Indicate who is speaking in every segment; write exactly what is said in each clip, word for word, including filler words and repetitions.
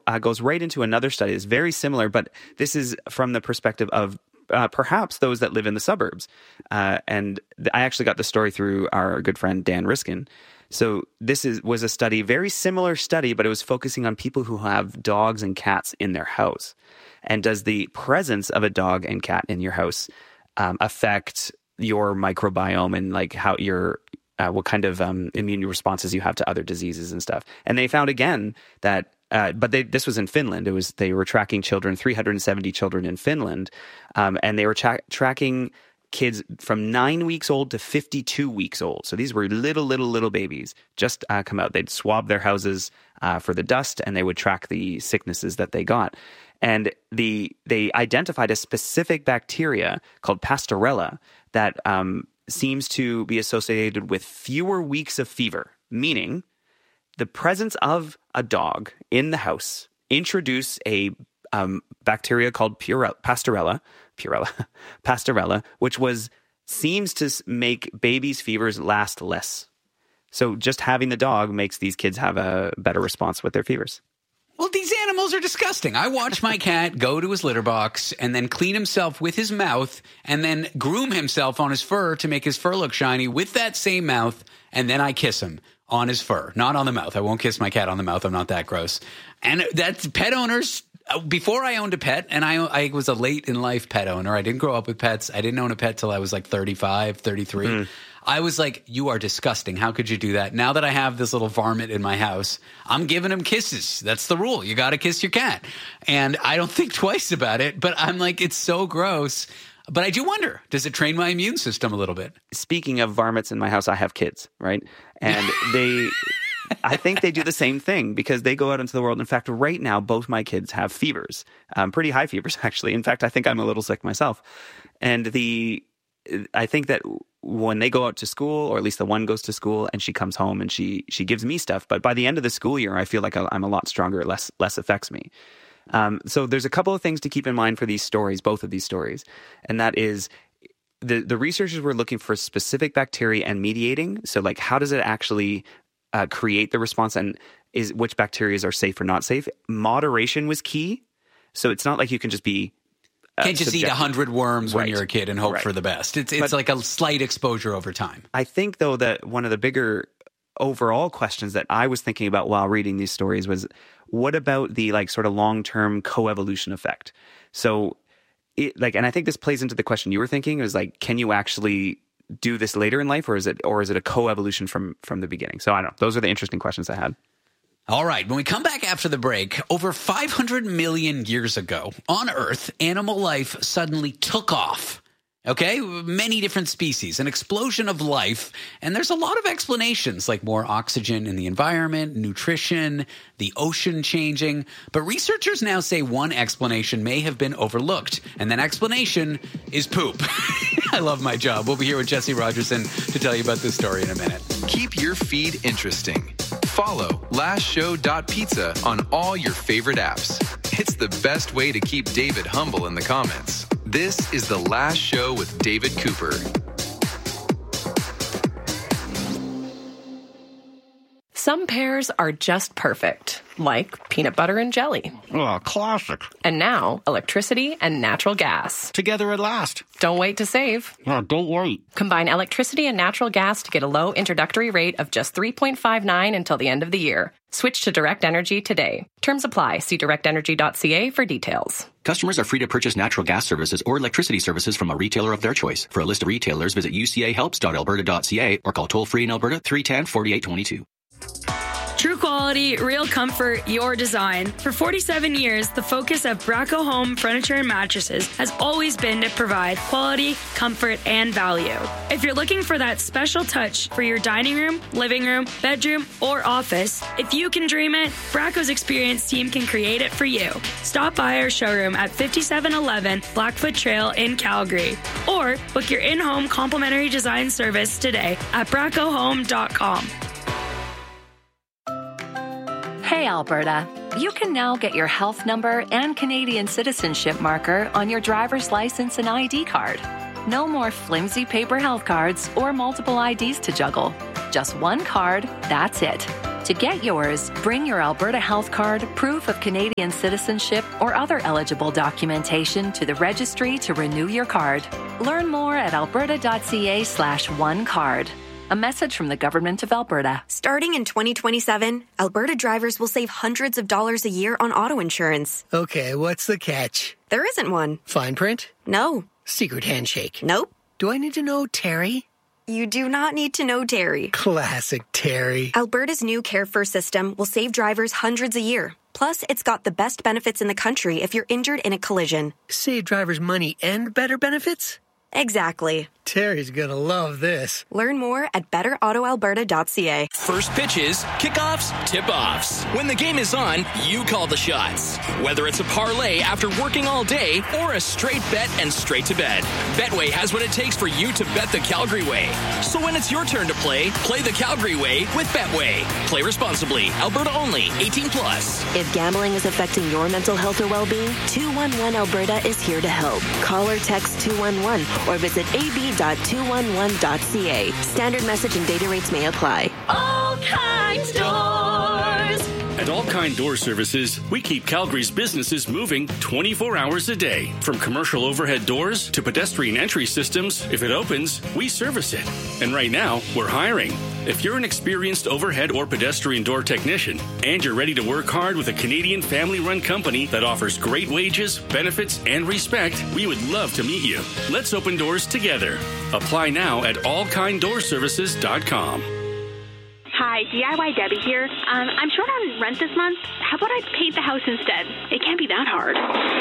Speaker 1: uh, goes right into another study that's very similar, but this is from the perspective of uh, perhaps those that live in the suburbs. Uh, and th- I actually got the story through our good friend Dan Riskin. So this is was a study, very similar study, but it was focusing on people who have dogs and cats in their house. And does the presence of a dog and cat in your house um, affect your microbiome and like how your uh, what kind of um, immune responses you have to other diseases and stuff? And they found again that, uh, but they, this was in Finland. It was they were tracking children, three hundred seventy children in Finland, um, and they were tra- tracking kids from nine weeks old to fifty-two weeks old. So these were little, little, little babies just uh, come out. They'd swab their houses uh, for the dust, and they would track the sicknesses that they got. And the they identified a specific bacteria called Pastorella that um, seems to be associated with fewer weeks of fever, meaning the presence of a dog in the house introduced a um, bacteria called Purell- Pastorella, Purella, Pastorella, which was seems to make babies' fevers last less. So just having the dog makes these kids have a better response with their fevers.
Speaker 2: Well, these animals are disgusting. I watch my cat go to his litter box and then clean himself with his mouth and then groom himself on his fur to make his fur look shiny with that same mouth, and then I kiss him on his fur, not on the mouth. I won't kiss my cat on the mouth. I'm not that gross. And that's pet owners. Before I owned a pet, and I I was a late-in-life pet owner. I didn't grow up with pets. I didn't own a pet till I was like thirty-five, thirty-three. Mm. I was like, you are disgusting. How could you do that? Now that I have this little varmint in my house, I'm giving him kisses. That's the rule. You got to kiss your cat. And I don't think twice about it, but I'm like, it's so gross. But I do wonder, does it train my immune system a little bit?
Speaker 1: Speaking of varmints in my house, I have kids, right? And they... I think they do the same thing because they go out into the world. In fact, right now, both my kids have fevers, um, pretty high fevers, actually. In fact, I think I'm a little sick myself. And the I think that when they go out to school, or at least the one goes to school, and she comes home and she she gives me stuff. But by the end of the school year, I feel like I'm a lot stronger. It less less affects me. Um, so there's a couple of things to keep in mind for these stories, both of these stories, and that is the the researchers were looking for specific bacteria and mediating. So like, how does it actually Uh, create the response, and is which bacteria are safe or not safe? Moderation was key. So it's not like you can just be uh,
Speaker 2: can't just subjective. eat a hundred worms
Speaker 1: right.
Speaker 2: when you're a kid and hope right. for the best. It's it's but like a slight exposure over time.
Speaker 1: I think though that one of the bigger overall questions that I was thinking about while reading these stories was, what about the like sort of long-term coevolution effect? So it like, and I think this plays into the question you were thinking. It was like, can you actually do this later in life, or is it or is it a coevolution from from the beginning? So I don't know. Those are the interesting questions I had.
Speaker 2: All right. When we come back after the break, over five hundred million years ago on Earth, animal life suddenly took off. Okay, many different species, an explosion of life, and there's a lot of explanations, like more oxygen in the environment, nutrition, the ocean changing. But researchers now say one explanation may have been overlooked, and that explanation is poop. I love my job. We'll be here with Jesse Rogerson to tell you about this story in a minute.
Speaker 3: Keep your feed interesting. Follow last show dot pizza on all your favorite apps. It's the best way to keep David humble in the comments. This is The Last Show with David Cooper.
Speaker 4: Some pairs are just perfect, like peanut butter and jelly.
Speaker 5: Oh, classic.
Speaker 4: And now, electricity and natural gas.
Speaker 5: Together at last.
Speaker 4: Don't wait to save.
Speaker 5: Oh, don't wait.
Speaker 4: Combine electricity and natural gas to get a low introductory rate of just three point five nine until the end of the year. Switch to Direct Energy today. Terms apply. See direct energy dot c a for details.
Speaker 6: Customers are free to purchase natural gas services or electricity services from a retailer of their choice. For a list of retailers, visit u c a helps dot alberta dot c a or call toll-free in Alberta three one zero, four eight two two.
Speaker 7: True quality, real comfort, your design. For forty-seven years, the focus of Bracco Home Furniture and Mattresses has always been to provide quality, comfort, and value. If you're looking for that special touch for your dining room, living room, bedroom, or office, if you can dream it, Bracco's experienced team can create it for you. Stop by our showroom at fifty-seven eleven Blackfoot Trail in Calgary, or book your in-home complimentary design service today at bracco home dot com.
Speaker 8: Hey, Alberta. You can now get your health number and Canadian citizenship marker on your driver's license and I D card. No more flimsy paper health cards or multiple I Ds to juggle. just one card, that's it. To get yours, bring your Alberta Health Card, proof of Canadian citizenship, or other eligible documentation to the registry to renew your card. Learn more at alberta.ca slash one card. A message from the Government of Alberta.
Speaker 9: Starting in twenty twenty-seven, Alberta drivers will save hundreds of dollars a year on auto insurance.
Speaker 10: Okay, what's the catch?
Speaker 9: There isn't one.
Speaker 10: Fine print?
Speaker 9: No.
Speaker 10: Secret handshake?
Speaker 9: Nope.
Speaker 10: Do I need to know Terry?
Speaker 9: You do not need to know Terry.
Speaker 10: Classic Terry.
Speaker 9: Alberta's new Care First system will save drivers hundreds a year. Plus, it's got the best benefits in the country if you're injured in a collision.
Speaker 10: Save drivers money and better benefits?
Speaker 9: Exactly.
Speaker 10: Terry's gonna love this.
Speaker 9: Learn more at better auto alberta dot c a.
Speaker 11: First pitches, kickoffs, tip-offs. When the game is on, you call the shots. Whether it's a parlay after working all day or a straight bet and straight to bed, Betway has what it takes for you to bet the Calgary way. So when it's your turn to play, play the Calgary way with Betway. Play responsibly. Alberta only. eighteen plus.
Speaker 12: If gambling is affecting your mental health or well-being, two one one Alberta is here to help. Call or text two one one or visit a b dot two one one dot c a. Standard message and data rates may apply.
Speaker 13: All Kinds Doors.
Speaker 14: At All Kind Door Services, we keep Calgary's businesses moving twenty-four hours a day. From commercial overhead doors to pedestrian entry systems, if it opens, we service it. And right now, we're hiring. If you're an experienced overhead or pedestrian door technician and you're ready to work hard with a Canadian family-run company that offers great wages, benefits, and respect, we would love to meet you. Let's open doors together. Apply now at all kind door services dot com.
Speaker 15: Hi, D I Y Debbie here. Um, I'm short on rent this month. How about I paint the house instead? It can't be that hard.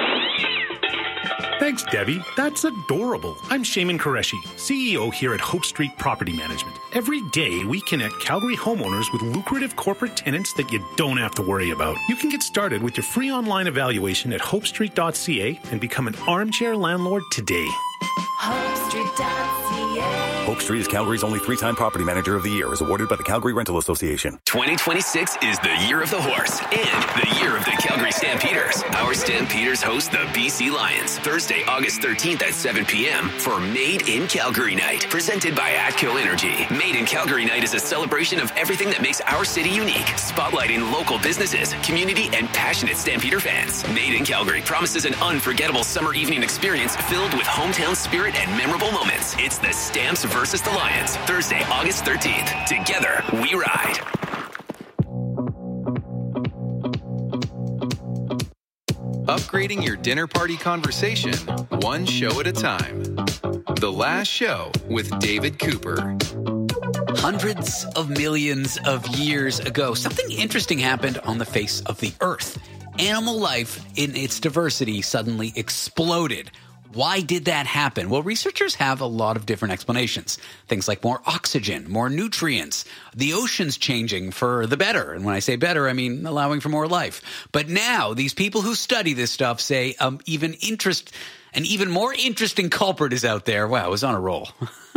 Speaker 16: Thanks, Debbie. That's adorable. I'm Shaman Qureshi, C E O here at Hope Street Property Management. Every day, we connect Calgary homeowners with lucrative corporate tenants that you don't have to worry about. You can get started with your free online evaluation at hope street dot c a and become an armchair landlord today.
Speaker 13: hope street dot c a.
Speaker 17: Hope Street is Calgary's only three-time property manager of the year, is awarded by the Calgary Rental Association.
Speaker 11: twenty twenty-six is the year of the horse and the year of the Calgary Stampeders. Our Stampeders host the B C Lions Thursday, August thirteenth at seven p.m. for Made in Calgary Night, presented by Atco Energy. Made in Calgary Night is a celebration of everything that makes our city unique, spotlighting local businesses, community, and passionate Stampeder fans. Made in Calgary promises an unforgettable summer evening experience filled with hometown spirit and memorable moments. It's the Stamps versus the Lions, Thursday, August thirteenth. Together, we ride.
Speaker 3: Upgrading your dinner party conversation, one show at a time. The Last Show with David Cooper.
Speaker 2: Hundreds of millions of years ago, something interesting happened on the face of the Earth. Animal life in its diversity suddenly exploded. Why did that happen? Well, researchers have a lot of different explanations. Things like more oxygen, more nutrients, the oceans changing for the better. And when I say better, I mean allowing for more life. But now these people who study this stuff say um, even interest, an even more interesting culprit is out there. Wow, I was on a roll.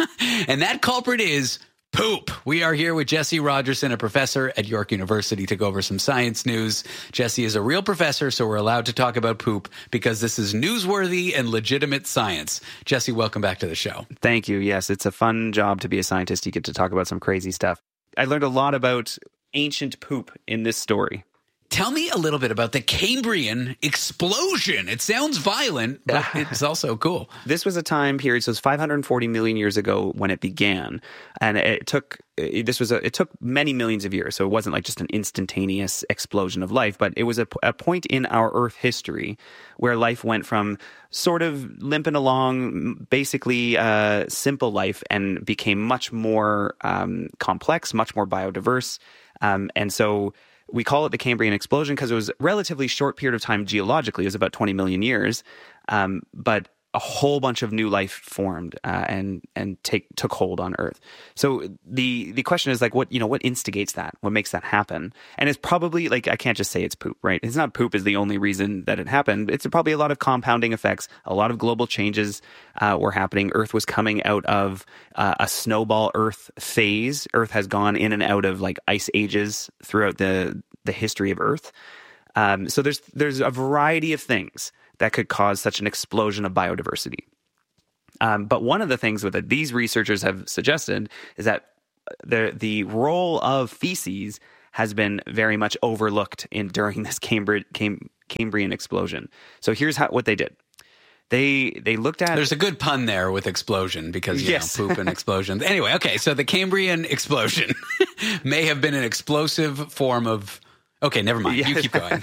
Speaker 2: And that culprit is poop. We are here with Jesse Rogerson, a professor at York University, to go over some science news. Jesse is a real professor, so we're allowed to talk about poop because this is newsworthy and legitimate science. Jesse, welcome back to the show.
Speaker 1: Thank you. Yes, it's a fun job to be a scientist. You get to talk about some crazy stuff. I learned a lot about ancient poop in this story.
Speaker 2: Tell me a little bit about the Cambrian explosion. It sounds violent, but it's also cool.
Speaker 1: This was a time period, so it's five hundred forty million years ago when it began. And it took this was a, it took many millions of years. So it wasn't like just an instantaneous explosion of life, but it was a, a point in our Earth history where life went from sort of limping along, basically uh, simple life, and became much more um, complex, much more biodiverse. Um, and so we call it the Cambrian explosion because it was a relatively short period of time geologically. It was about twenty million years, um, but a whole bunch of new life formed uh, and and take took hold on Earth. So the the question is like, what you know, what instigates that? What makes that happen? And it's probably like, I can't just say it's poop, right? It's not poop is the only reason that it happened. It's probably a lot of compounding effects. A lot of global changes uh, were happening. Earth was coming out of uh, a snowball Earth phase. Earth has gone in and out of like ice ages throughout the the history of Earth. Um, so there's there's a variety of things that could cause such an explosion of biodiversity. Um, but one of the things that these researchers have suggested is that the the role of feces has been very much overlooked in during this Cambrian, Cam, Cambrian explosion. So here's how what they did. They they looked at...
Speaker 2: There's a good pun there with explosion because, you
Speaker 1: yes.
Speaker 2: know, poop and explosions. Anyway, okay, so the Cambrian explosion may have been an explosive form of... Okay, never mind.
Speaker 1: Yes.
Speaker 2: You keep going.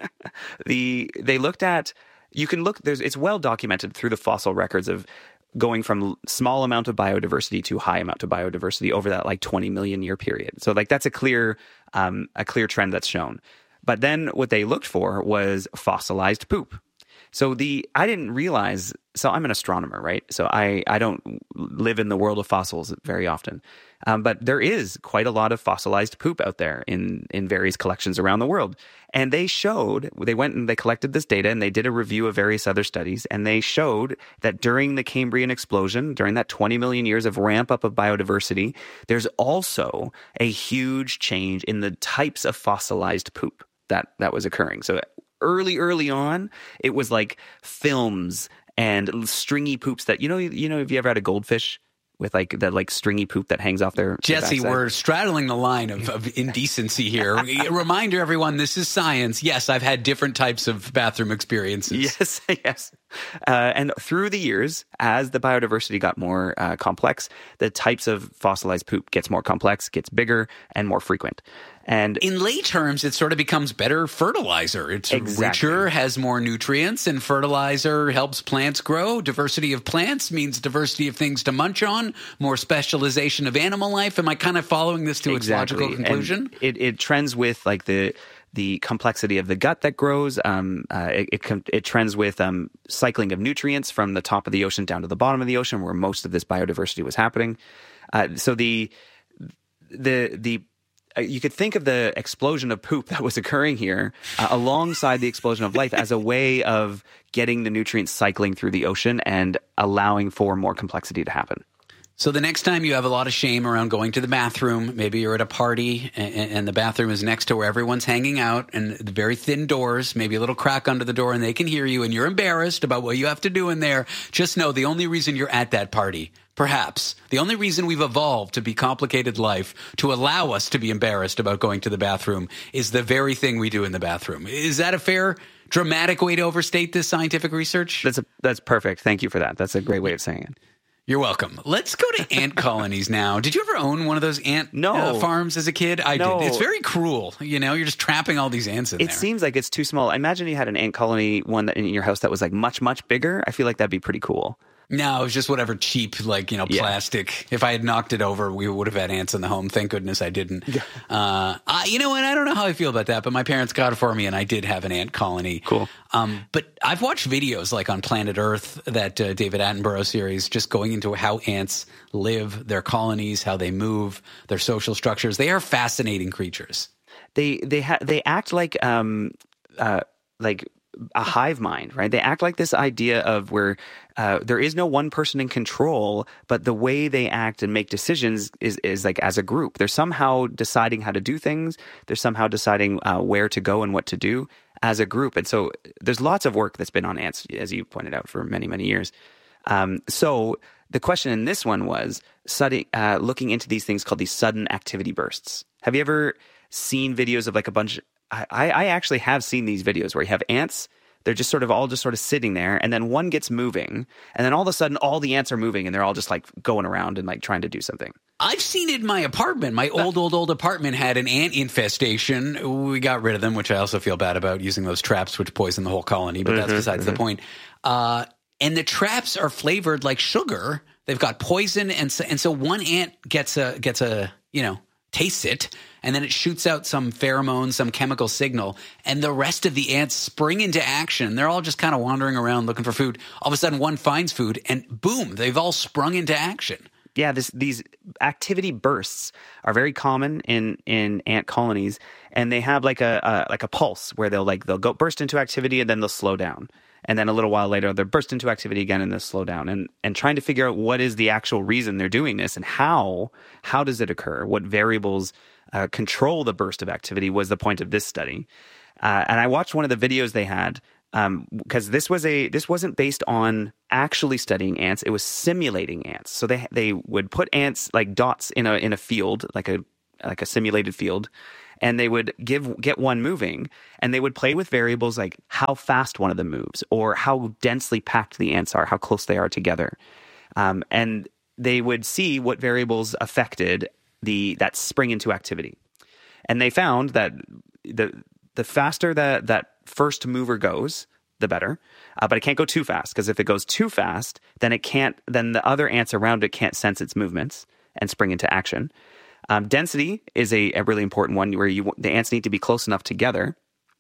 Speaker 1: the They looked at... You can look... There's It's well documented through the fossil records of going from small amount of biodiversity to high amount of biodiversity over that like twenty million year period. So like that's a clear um, a clear trend that's shown. But then what they looked for was fossilized poop. So the I didn't realize. So I'm an astronomer, right? So I I don't live in the world of fossils very often, um, but there is quite a lot of fossilized poop out there in in various collections around the world. And they showed they went and they collected this data and they did a review of various other studies, and they showed that during the Cambrian explosion, during that twenty million years of ramp up of biodiversity, there's also a huge change in the types of fossilized poop that that was occurring. So early, early on, it was like films and stringy poops that, you know, you know, have you ever had a goldfish with like that like stringy poop that hangs off their
Speaker 2: Jesse,
Speaker 1: their
Speaker 2: we're straddling the line of, of indecency here. A reminder, everyone, this is science. Yes, I've had different types of bathroom experiences.
Speaker 1: Yes, yes. Uh, and through the years, as the biodiversity got more uh, complex, the types of fossilized poop gets more complex, gets bigger, and more frequent. And
Speaker 2: in lay terms, it sort of becomes better fertilizer. It's
Speaker 1: exactly.
Speaker 2: richer, has more nutrients, and fertilizer helps plants grow. Diversity of plants means diversity of things to munch on, more specialization of animal life. Am I kind of following this to
Speaker 1: exactly.
Speaker 2: its logical conclusion?
Speaker 1: And it, it trends with like the the complexity of the gut that grows. Um, uh, it, it it trends with um, cycling of nutrients from the top of the ocean down to the bottom of the ocean, where most of this biodiversity was happening. Uh, so the the the you could think of the explosion of poop that was occurring here uh, alongside the explosion of life as a way of getting the nutrients cycling through the ocean and allowing for more complexity to happen.
Speaker 2: So the next time you have a lot of shame around going to the bathroom, maybe you're at a party and, and the bathroom is next to where everyone's hanging out and the very thin doors, maybe a little crack under the door and they can hear you and you're embarrassed about what you have to do in there, just know the only reason you're at that party, perhaps, the only reason we've evolved to be complicated life, to allow us to be embarrassed about going to the bathroom, is the very thing we do in the bathroom. Is that a fair, dramatic way to overstate this scientific research?
Speaker 1: That's a, that's perfect. Thank you for that. That's a great way of saying it.
Speaker 2: You're welcome. Let's go to ant colonies now. Did you ever own one of those ant
Speaker 1: no.
Speaker 2: uh, farms as a kid? I
Speaker 1: no.
Speaker 2: did. It's very cruel. You know, you're just trapping all these ants in
Speaker 1: it
Speaker 2: there.
Speaker 1: It seems like it's too small. Imagine you had an ant colony, one that in your house that was like much, much bigger. I feel like that'd be pretty cool.
Speaker 2: No, it was just whatever cheap, like, you know,
Speaker 1: yeah.
Speaker 2: plastic. If I had knocked it over, we would have had ants in the home. Thank goodness I didn't. uh, I, you know what? I don't know how I feel about that, but my parents got it for me, and I did have an ant colony.
Speaker 1: Cool.
Speaker 2: Um, but I've watched videos like on Planet Earth, that uh, David Attenborough series, just going into how ants live, their colonies, how they move, their social structures. They are fascinating creatures.
Speaker 1: They they ha- they act like um uh like. a hive mind, right? They act like this idea of where uh, there is no one person in control, but the way they act and make decisions is is like as a group. They're somehow deciding how to do things. They're somehow deciding uh, where to go and what to do as a group. And so there's lots of work that's been on ants, as you pointed out, for many, many years. Um, so the question in this one was study, uh, looking into these things called these sudden activity bursts. Have you ever seen videos of like a bunch I, I actually have seen these videos where you have ants. They're just sort of all just sort of sitting there, and then one gets moving, and then all of a sudden all the ants are moving, and they're all just like going around and like trying to do something.
Speaker 2: I've seen it in my apartment. My old, old, old apartment had an ant infestation. We got rid of them, which I also feel bad about, using those traps which poison the whole colony, but mm-hmm, that's besides mm-hmm. the point. Uh, and the traps are flavored like sugar. They've got poison, and so, and so one ant gets a gets a you know tastes it, and then it shoots out some pheromone, some chemical signal, and the rest of the ants spring into action. They're all just kind of wandering around looking for food. All of a sudden, one finds food, and boom, they've all sprung into action.
Speaker 1: Yeah, this, these activity bursts are very common in, in ant colonies, and they have like a, a like a pulse where they'll like they'll go burst into activity and then they'll slow down. And then a little while later, they'll burst into activity again and they'll slow down. And and trying to figure out what is the actual reason they're doing this and how how does it occur? What variables uh, control the burst of activity was the point of this study. Uh, and I watched one of the videos they had because um, this was a this wasn't based on actually studying ants. It was simulating ants. So they they would put ants like dots in a in a field, like a like a simulated field, and they would give get one moving, and they would play with variables like how fast one of them moves or how densely packed the ants are, how close they are together, um, and they would see what variables affected the that spring into activity. And they found that the the faster that that first mover goes, the better. Uh, but it can't go too fast, because if it goes too fast, then it can't. Then the other ants around it can't sense its movements and spring into action. Um, density is a, a really important one, where you the ants need to be close enough together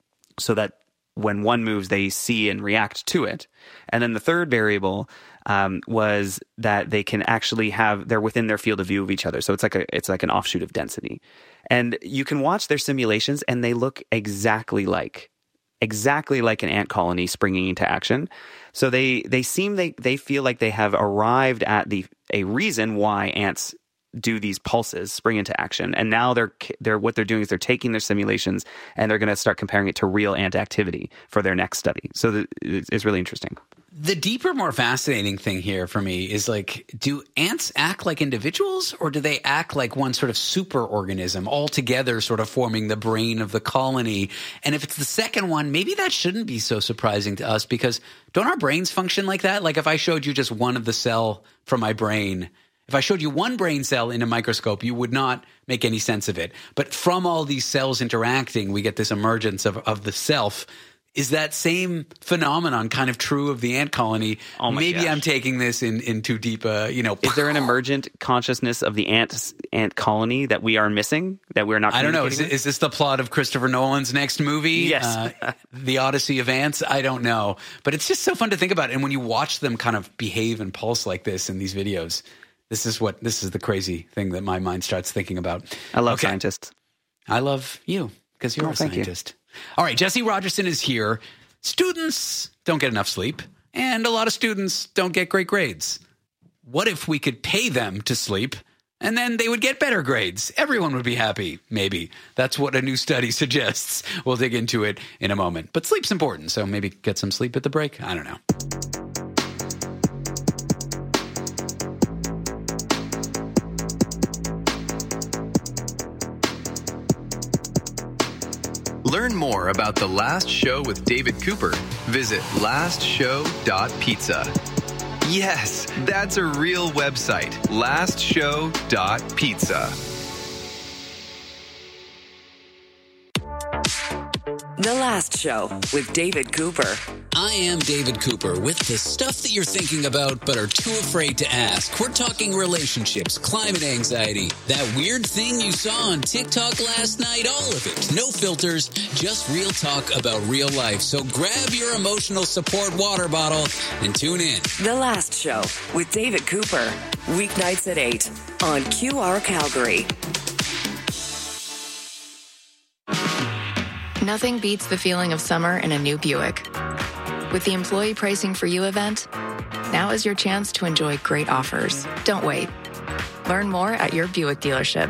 Speaker 1: so that when one moves, they see and react to it. And then the third variable um, was that they can actually have they're within their field of view of each other. So it's like a it's like an offshoot of density. And you can watch their simulations, and they look exactly like exactly like an ant colony springing into action. So they they seem they they feel like they have arrived at the a reason why ants do these pulses, spring into action. And now they're they're what they're doing is they're taking their simulations and they're going to start comparing it to real ant activity for their next study. So the, it's really interesting.
Speaker 2: The deeper, more fascinating thing here for me is, like, do ants act like individuals, or do they act like one sort of super organism all together, sort of forming the brain of the colony? And if it's the second one, maybe that shouldn't be so surprising to us, because don't our brains function like that? Like, if I showed you just one of the cell from my brain, if I showed you one brain cell in a microscope, you would not make any sense of it. But from all these cells interacting, we get this emergence of, of the self. Is that same phenomenon kind of true of the ant colony?
Speaker 1: Oh my
Speaker 2: Maybe
Speaker 1: gosh.
Speaker 2: I'm taking this in, in too deep a, you know.
Speaker 1: Is there an emergent consciousness of the ant ant colony that we are missing, that we're not
Speaker 2: I don't know. Is,
Speaker 1: communicating with?
Speaker 2: is this the plot of Christopher Nolan's next movie?
Speaker 1: Yes.
Speaker 2: Uh, The Odyssey of Ants? I don't know. But it's just so fun to think about. And when you watch them kind of behave and pulse like this in these videos, this is what this is the crazy thing that my mind starts thinking about.
Speaker 1: I love
Speaker 2: Okay.
Speaker 1: scientists.
Speaker 2: I love you because you're
Speaker 1: Oh,
Speaker 2: a
Speaker 1: thank you.
Speaker 2: scientist. All right, Jesse Rogerson is here. Students don't get enough sleep, and a lot of students don't get great grades. What if we could pay them to sleep, and then they would get better grades? Everyone would be happy, maybe. That's what a new study suggests. We'll dig into it in a moment. But sleep's important, so maybe get some sleep at the break. I don't know.
Speaker 3: Learn more about The Last Show with David Cooper. Visit last show dot pizza. Yes, that's a real website. last show dot pizza.
Speaker 18: The Last Show with David Cooper.
Speaker 2: I am David Cooper with the stuff that you're thinking about but are too afraid to ask. We're talking relationships, climate anxiety, that weird thing you saw on TikTok last night, all of it. No filters, just real talk about real life. So grab your emotional support water bottle and tune in.
Speaker 18: The Last Show with David Cooper. Weeknights at eight on Q R Calgary.
Speaker 19: Nothing beats the feeling of summer in a new Buick. With the Employee Pricing for You event, now is your chance to enjoy great offers. Don't wait. Learn more at your Buick dealership.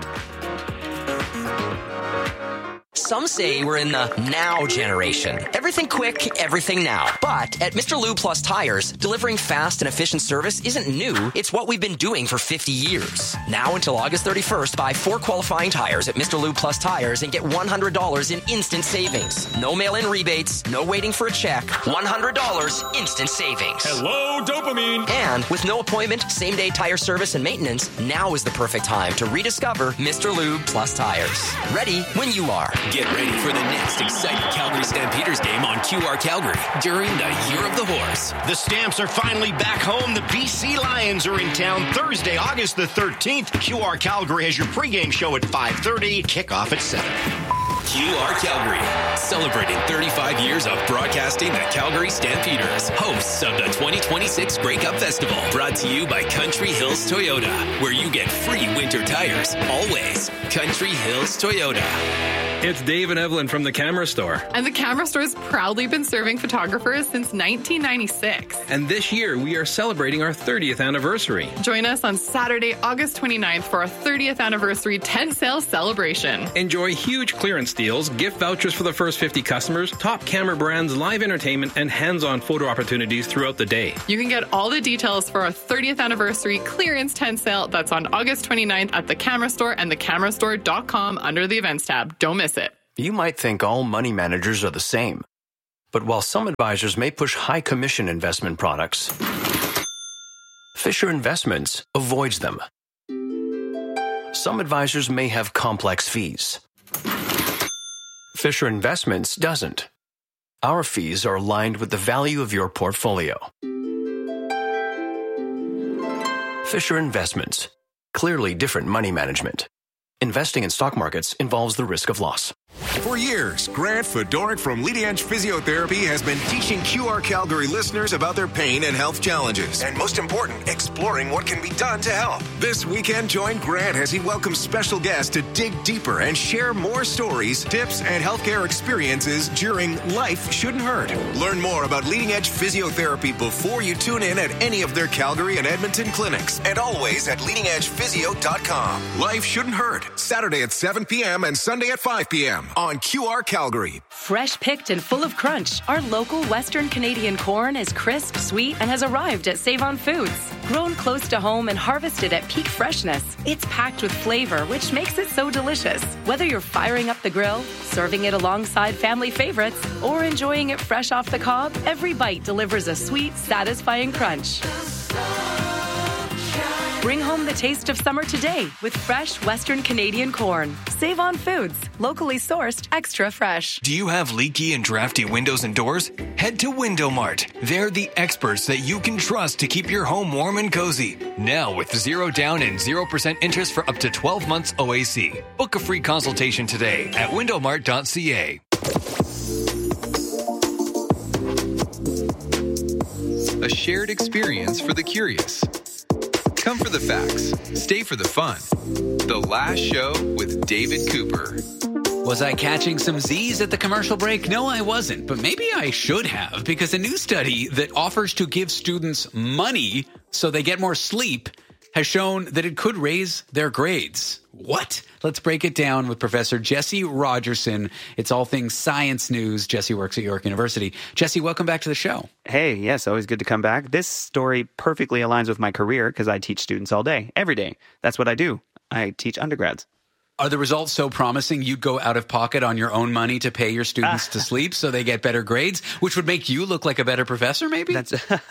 Speaker 20: Some say we're in the now generation. Everything quick, everything now. But at Mister Lube Plus Tires, delivering fast and efficient service isn't new. It's what we've been doing for fifty years. Now until August thirty-first, buy four qualifying tires at Mister Lube Plus Tires and get one hundred dollars in instant savings. No mail-in rebates, no waiting for a check. one hundred dollars instant savings.
Speaker 14: Hello, dopamine.
Speaker 20: And with no appointment, same-day tire service and maintenance, now is the perfect time to rediscover Mister Lube Plus Tires. Ready when you are.
Speaker 11: Get ready for the next exciting Calgary Stampeders game on Q R Calgary during the Year of the Horse.
Speaker 5: The Stamps are finally back home. The B C Lions are in town Thursday, August the thirteenth. Q R Calgary has your pregame show at five thirty. Kickoff at seven.
Speaker 11: Q R Calgary, celebrating thirty-five years of broadcasting the Calgary Stampeders, hosts of the twenty twenty-six Grey Cup Festival, brought to you by Country Hills Toyota, where you get free winter tires, always. Country Hills Toyota.
Speaker 21: It's Dave and Evelyn from the Camera Store.
Speaker 22: And the Camera Store has proudly been serving photographers since nineteen ninety-six.
Speaker 21: And this year, we are celebrating our thirtieth anniversary.
Speaker 22: Join us on Saturday, August twenty-ninth for our thirtieth anniversary tent sale celebration.
Speaker 21: Enjoy huge clearance deals, gift vouchers for the first first fifty customers top camera brands, live entertainment, and hands-on photo opportunities throughout the day.
Speaker 22: You can get all the details for our thirtieth anniversary clearance tent sale that's on August twenty-ninth at the Camera Store and the camera store dot com under the events tab. Don't miss it.
Speaker 4: You might think all money managers are the same. But while some advisors may push high commission investment products, Fisher Investments avoids them. Some advisors may have complex fees. Fisher Investments doesn't. Our fees are aligned with the value of your portfolio. Fisher Investments. Clearly different money management. Investing in stock markets involves the risk of loss.
Speaker 6: For years, Grant Fedoruk from Leading Edge Physiotherapy has been teaching Q R Calgary listeners about their pain and health challenges. And most important, exploring what can be done to help. This weekend, join Grant as he welcomes special guests to dig deeper and share more stories, tips, and healthcare experiences during Life Shouldn't Hurt. Learn more about Leading Edge Physiotherapy before you tune in at any of their Calgary and Edmonton clinics. And always at leading edge physio dot com. Life Shouldn't Hurt. Saturday at seven p.m. and Sunday at five p.m. on Q R Calgary.
Speaker 23: Fresh picked and full of crunch, our local Western Canadian corn is crisp, sweet, and has arrived at Save On Foods. Grown close to home and harvested at peak freshness, it's packed with flavor, which makes it so delicious. Whether you're firing up the grill, serving it alongside family favorites, or enjoying it fresh off the cob, every bite delivers a sweet, satisfying crunch. Bring home the taste of summer today with fresh Western Canadian corn. Save On Foods, locally sourced, extra fresh.
Speaker 24: Do you have leaky and drafty windows and doors? Head to Window Mart. They're the experts that you can trust to keep your home warm and cozy. Now with zero down and zero percent interest for up to twelve months O A C. Book a free consultation today at window mart dot c a.
Speaker 3: A shared experience for the curious. Come for the facts, stay for the fun. The Last Show with David Cooper.
Speaker 2: Was I catching some Z's at the commercial break? No, I wasn't, but maybe I should have, because a new study that offers to give students money so they get more sleep has shown that it could raise their grades. What? Let's break it down with Professor Jesse Rogerson. It's all things science news. Jesse works at York University. Jesse, welcome back to the show.
Speaker 1: Hey, yes, always good to come back. This story perfectly aligns with my career because I teach students all day, every day. That's what I do. I teach undergrads.
Speaker 2: Are the results so promising you'd go out of pocket on your own money to pay your students to sleep so they get better grades, which would make you look like a better professor, maybe?
Speaker 1: That's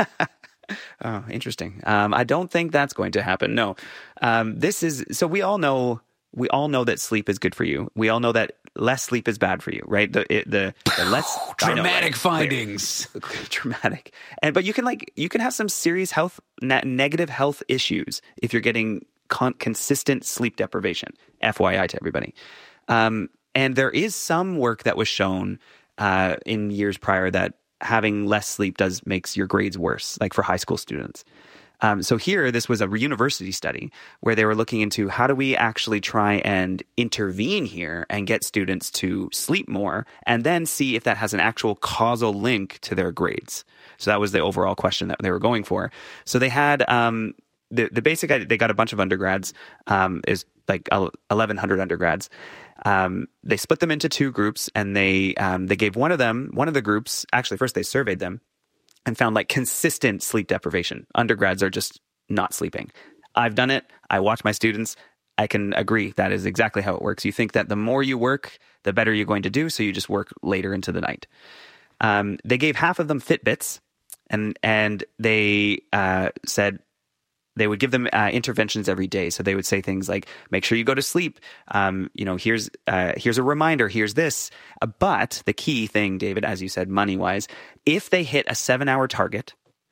Speaker 1: oh, interesting. Um, I don't think that's going to happen. No. Um, this is so we all know we all know that sleep is good for you. We all know that less sleep is bad for you, right? The it, the, the less
Speaker 2: dramatic
Speaker 1: know, right?
Speaker 2: findings,
Speaker 1: dramatic. And but you can like you can have some serious health ne- negative health issues if you're getting con- consistent sleep deprivation. F Y I to everybody. Um, and there is some work that was shown uh, in years prior that having less sleep does makes your grades worse, like for high school students. Um, so here, this was a university study where they were looking into how do we actually try and intervene here and get students to sleep more, and then see if that has an actual causal link to their grades. So that was the overall question that they were going for. So they had um, the the basic idea. They got a bunch of undergrads, um, is like eleven hundred undergrads. Um, they split them into two groups, and they um, they gave one of them, one of the groups, actually first they surveyed them and found like consistent sleep deprivation. Undergrads are just not sleeping. I've done it. I watch my students. I can agree that is exactly how it works. You think that the more you work, the better you're going to do, so you just work later into the night. Um, they gave half of them Fitbits, and and they uh, said, they would give them uh, interventions every day. So they would say things like, make sure you go to sleep. Um, you know, here's uh, here's a reminder. Here's this. Uh, but the key thing, David, as you said, money-wise, if they hit a seven-hour target,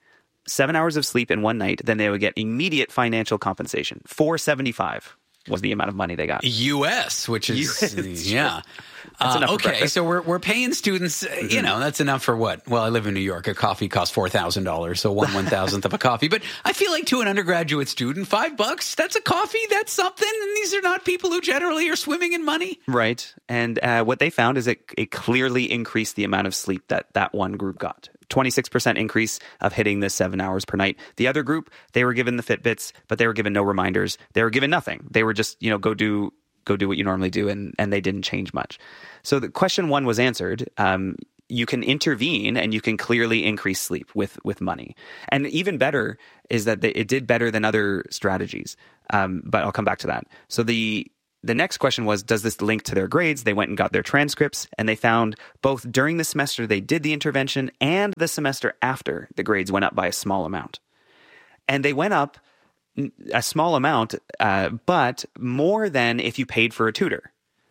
Speaker 1: seven hours of sleep in one night, then they would get immediate financial compensation. four seventy-five was the amount of money they got.
Speaker 2: U S, which is,
Speaker 1: U S,
Speaker 2: yeah.
Speaker 1: That's
Speaker 2: Uh,
Speaker 1: enough for
Speaker 2: okay,
Speaker 1: breakfast.
Speaker 2: so we're we're paying students, mm-hmm. you know, that's enough for what? Well, I live in New York. A coffee costs four thousand dollars, so one one-thousandth of a coffee. But I feel like to an undergraduate student, five bucks, that's a coffee, that's something. And these are not people who generally are swimming in money.
Speaker 1: Right. And uh, what they found is it, it clearly increased the amount of sleep that that one group got. twenty-six percent increase of hitting the seven hours per night. The other group, they were given the Fitbits, but they were given no reminders. They were given nothing. They were just, you know, go do go do what you normally do, and, and they didn't change much. So the question one was answered. Um, you can intervene and you can clearly increase sleep with, with money. And even better is that they, it did better than other strategies. Um, but I'll come back to that. So the the next question was, does this link to their grades? They went and got their transcripts, and they found both during the semester they did the intervention and the semester after, the grades went up by a small amount. And they went up a small amount, uh, but more than if you paid for a tutor,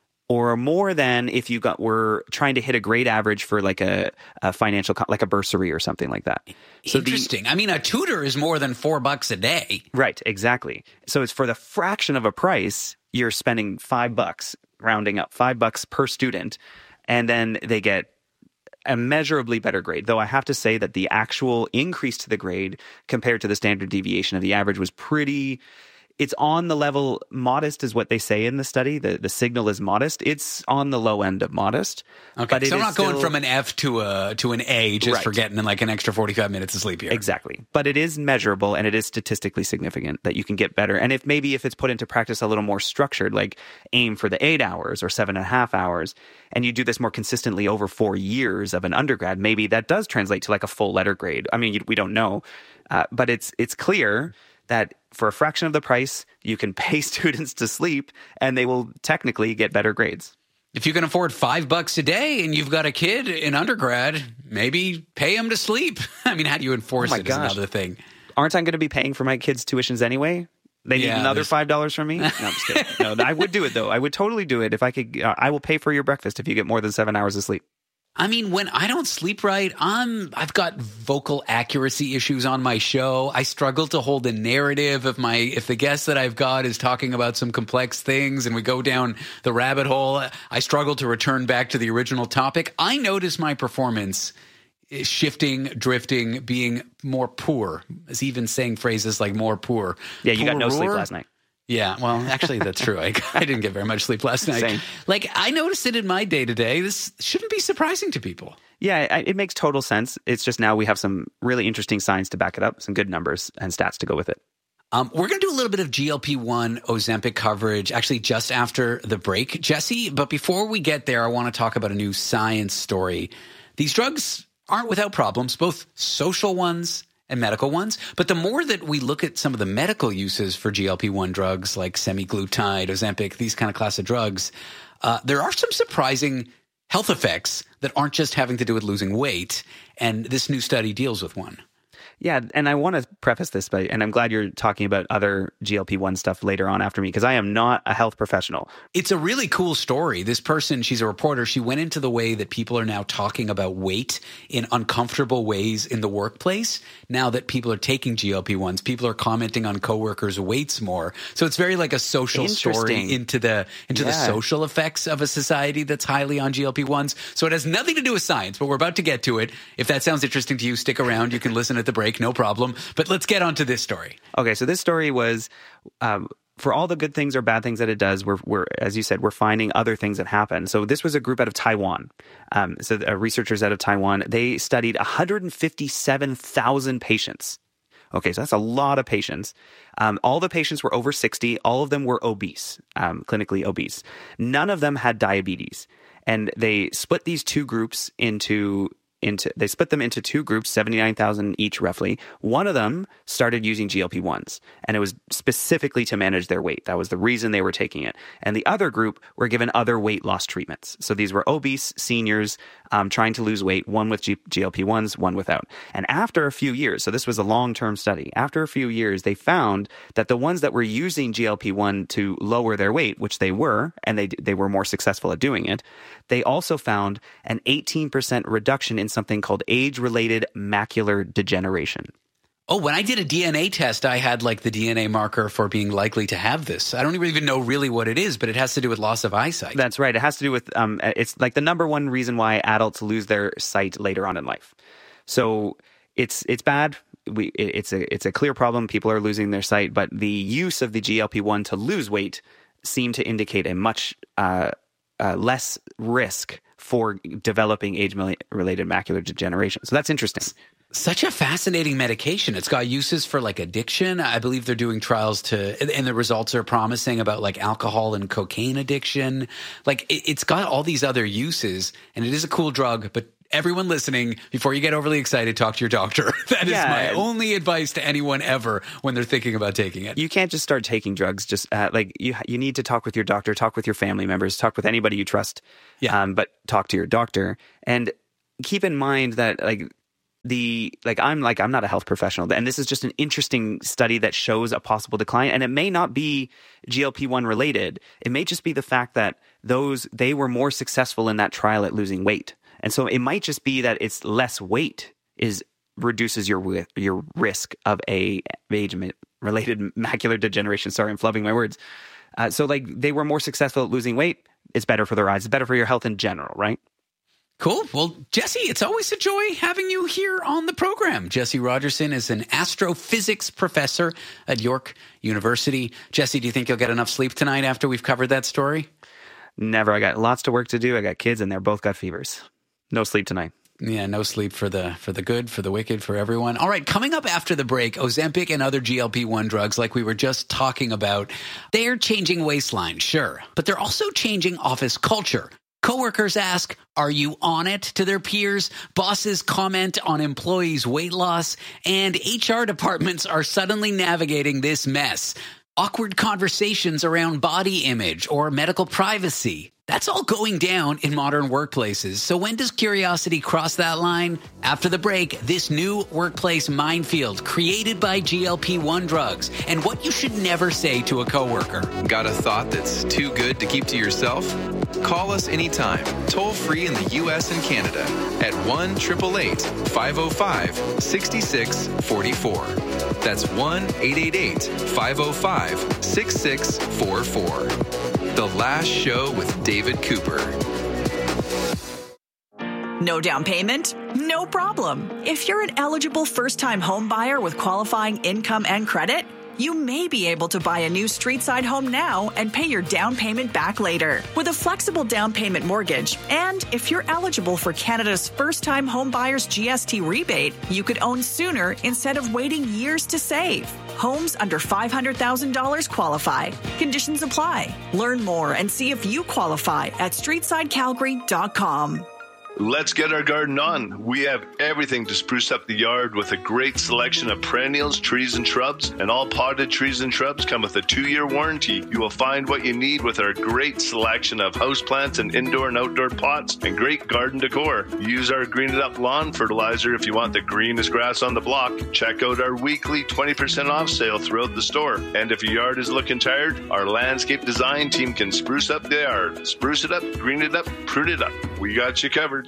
Speaker 1: or more than if you got were trying to hit a grade average for like a, a financial, like a bursary or something like that. So
Speaker 2: Interesting. The, I mean, a tutor is more than four bucks a day.
Speaker 1: Right, exactly. So it's for the fraction of a price, you're spending five bucks, rounding up, five bucks per student, and then they get a measurably better grade. Though I have to say that the actual increase to the grade compared to the standard deviation of the average was pretty... It's on the level, modest is what they say in the study. The the signal is modest. It's on the low end of modest.
Speaker 2: Okay,
Speaker 1: but
Speaker 2: so I'm not
Speaker 1: still,
Speaker 2: going from an F to a to an A just
Speaker 1: right.
Speaker 2: for getting like an extra forty-five minutes of sleep here.
Speaker 1: Exactly. But it is measurable, and it is statistically significant that you can get better. And if maybe if it's put into practice a little more structured, like aim for the eight hours or seven and a half hours, and you do this more consistently over four years of an undergrad, maybe that does translate to like a full letter grade. I mean, we don't know, uh, but it's it's clear that for a fraction of the price, you can pay students to sleep and they will technically get better grades.
Speaker 2: If you can afford five bucks a day and you've got a kid in undergrad, maybe pay him to sleep. I mean, how do you enforce
Speaker 1: oh my
Speaker 2: it
Speaker 1: gosh.
Speaker 2: is another thing.
Speaker 1: Aren't I going to be paying for my kids' tuitions anyway? They need
Speaker 2: yeah,
Speaker 1: another five dollars from me? No, I'm just kidding. No, I would do it, though. I would totally do it if I could. Uh, I will pay for your breakfast if you get more than seven hours of sleep.
Speaker 2: I mean, when I don't sleep right, I'm, I've got vocal accuracy issues on my show. I struggle to hold a narrative if my, if the guest that I've got is talking about some complex things and we go down the rabbit hole, I struggle to return back to the original topic. I notice my performance is shifting, drifting, being more poor. Is even saying phrases like more poor.
Speaker 1: Yeah, you got no
Speaker 2: Poorer?
Speaker 1: sleep last night.
Speaker 2: Yeah, well, actually, that's true. I, I didn't get very much sleep last night.
Speaker 1: Same.
Speaker 2: Like, I noticed it in my day-to-day. This shouldn't be surprising to people.
Speaker 1: Yeah, I, it makes total sense. It's just now we have some really interesting science to back it up, some good numbers and stats to go with it.
Speaker 2: Um, we're going to do a little bit of G L P one Ozempic coverage, actually just after the break, Jesse. But before we get there, I want to talk about a new science story. These drugs aren't without problems, both social ones and medical ones. But the more that we look at some of the medical uses for G L P one drugs like semaglutide, Ozempic, these kind of class of drugs, uh, there are some surprising health effects that aren't just having to do with losing weight. And this new study deals with one.
Speaker 1: Yeah, and I want to preface this by, and I'm glad you're talking about other G L P one stuff later on after me, because I am not a health professional.
Speaker 2: It's a really cool story. This person, she's a reporter. She went into the way that people are now talking about weight in uncomfortable ways in the workplace. Now that people are taking G L P ones, people are commenting on coworkers' weights more. So it's very like a social story into the into
Speaker 1: yeah.
Speaker 2: the social effects of a society that's highly on G L P ones. So it has nothing to do with science, but we're about to get to it. If that sounds interesting to you, stick around. You can listen at the break. No problem. But let's get on to this story.
Speaker 1: Okay, so this story was, um, for all the good things or bad things that it does, we're, we're, as you said, we're finding other things that happen. So this was a group out of Taiwan. Um, so uh, researchers out of Taiwan, they studied one hundred fifty-seven thousand patients. Okay, so that's a lot of patients. Um, all the patients were over sixty. All of them were obese, um, clinically obese. None of them had diabetes. And they split these two groups into... Into, they split them into two groups, seventy-nine thousand each roughly. One of them started using G L P ones, and it was specifically to manage their weight. That was the reason they were taking it. And the other group were given other weight loss treatments. So these were obese seniors um, trying to lose weight, one with G- GLP-1s, one without. And after a few years, so this was a long-term study, after a few years, they found that the ones that were using G L P one to lower their weight, which they were, and they they were more successful at doing it, they also found an eighteen percent reduction in something called age-related macular degeneration.
Speaker 2: Oh, when I did a D N A test, I had like the D N A marker for being likely to have this. I don't even know really what it is, but it has to do with loss of eyesight.
Speaker 1: That's right. It has to do with, um, it's like the number one reason why adults lose their sight later on in life. So it's it's bad. We it's a it's a clear problem. People are losing their sight, but the use of the G L P one to lose weight seemed to indicate a much uh, uh, less risk for developing age-related macular degeneration. So that's interesting.
Speaker 2: Such a fascinating medication. It's got uses for like addiction. I believe they're doing trials to, and the results are promising about like alcohol and cocaine addiction. Like it, it's got all these other uses, and it is a cool drug, but everyone listening, before you get overly excited, talk to your doctor. That
Speaker 1: Yeah.
Speaker 2: is my only advice to anyone ever when they're thinking about taking it.
Speaker 1: You can't just start taking drugs. Just uh, like you, you need to talk with your doctor, talk with your family members, talk with anybody you trust.
Speaker 2: Yeah.
Speaker 1: Um, but talk to your doctor, and keep in mind that like the like I'm like I'm not a health professional, and this is just an interesting study that shows a possible decline, and it may not be G L P one related. It may just be the fact that those they were more successful in that trial at losing weight, and so it might just be that it's less weight is reduces your your risk of a age-related macular degeneration. Sorry, I'm flubbing my words. Uh, so like they were more successful at losing weight. It's better for their eyes. It's better for your health in general, right?
Speaker 2: Cool. Well, Jesse, it's always a joy having you here on the program. Jesse Rogerson is an astrophysics professor at York University. Jesse, do you think you'll get enough sleep tonight after we've covered that story?
Speaker 1: Never. I got lots to work to do. I got kids, and they're both got fevers. No sleep tonight.
Speaker 2: Yeah, no sleep for the for the good, for the wicked, for everyone. All right, coming up after the break, Ozempic and other G L P one drugs like we were just talking about, they're changing waistlines, sure, but they're also changing office culture. Coworkers ask, are you on it to their peers? Bosses comment on employees' weight loss, and H R departments are suddenly navigating this mess. Awkward conversations around body image or medical privacy. That's all going down in modern workplaces. So when does curiosity cross that line? After the break, this new workplace minefield created by G L P one drugs and what you should never say to a coworker.
Speaker 3: Got a thought that's too good to keep to yourself? Call us anytime, toll free in the U S and Canada at one eight eight eight, five oh five, six six four four. That's one eight eight eight, five oh five, six six four four. The Last Show with David Cooper.
Speaker 7: No down payment? No problem. If you're an eligible first-time home buyer with qualifying income and credit, you may be able to buy a new street-side home now and pay your down payment back later with a flexible down payment mortgage. And if you're eligible for Canada's first-time home buyers G S T rebate, you could own sooner instead of waiting years to save. Homes under five hundred thousand dollars qualify. Conditions apply. Learn more and see if you qualify at street side calgary dot com.
Speaker 8: Let's get our garden on. We have everything to spruce up the yard with a great selection of perennials, trees, and shrubs. And all potted trees and shrubs come with a two-year warranty. You will find what you need with our great selection of houseplants and indoor and outdoor pots and great garden decor. Use our Green It Up lawn fertilizer if you want the greenest grass on the block. Check out our weekly twenty percent off sale throughout the store. And if your yard is looking tired, our landscape design team can spruce up the yard. Spruce it up, green it up, prune it up. We got you covered.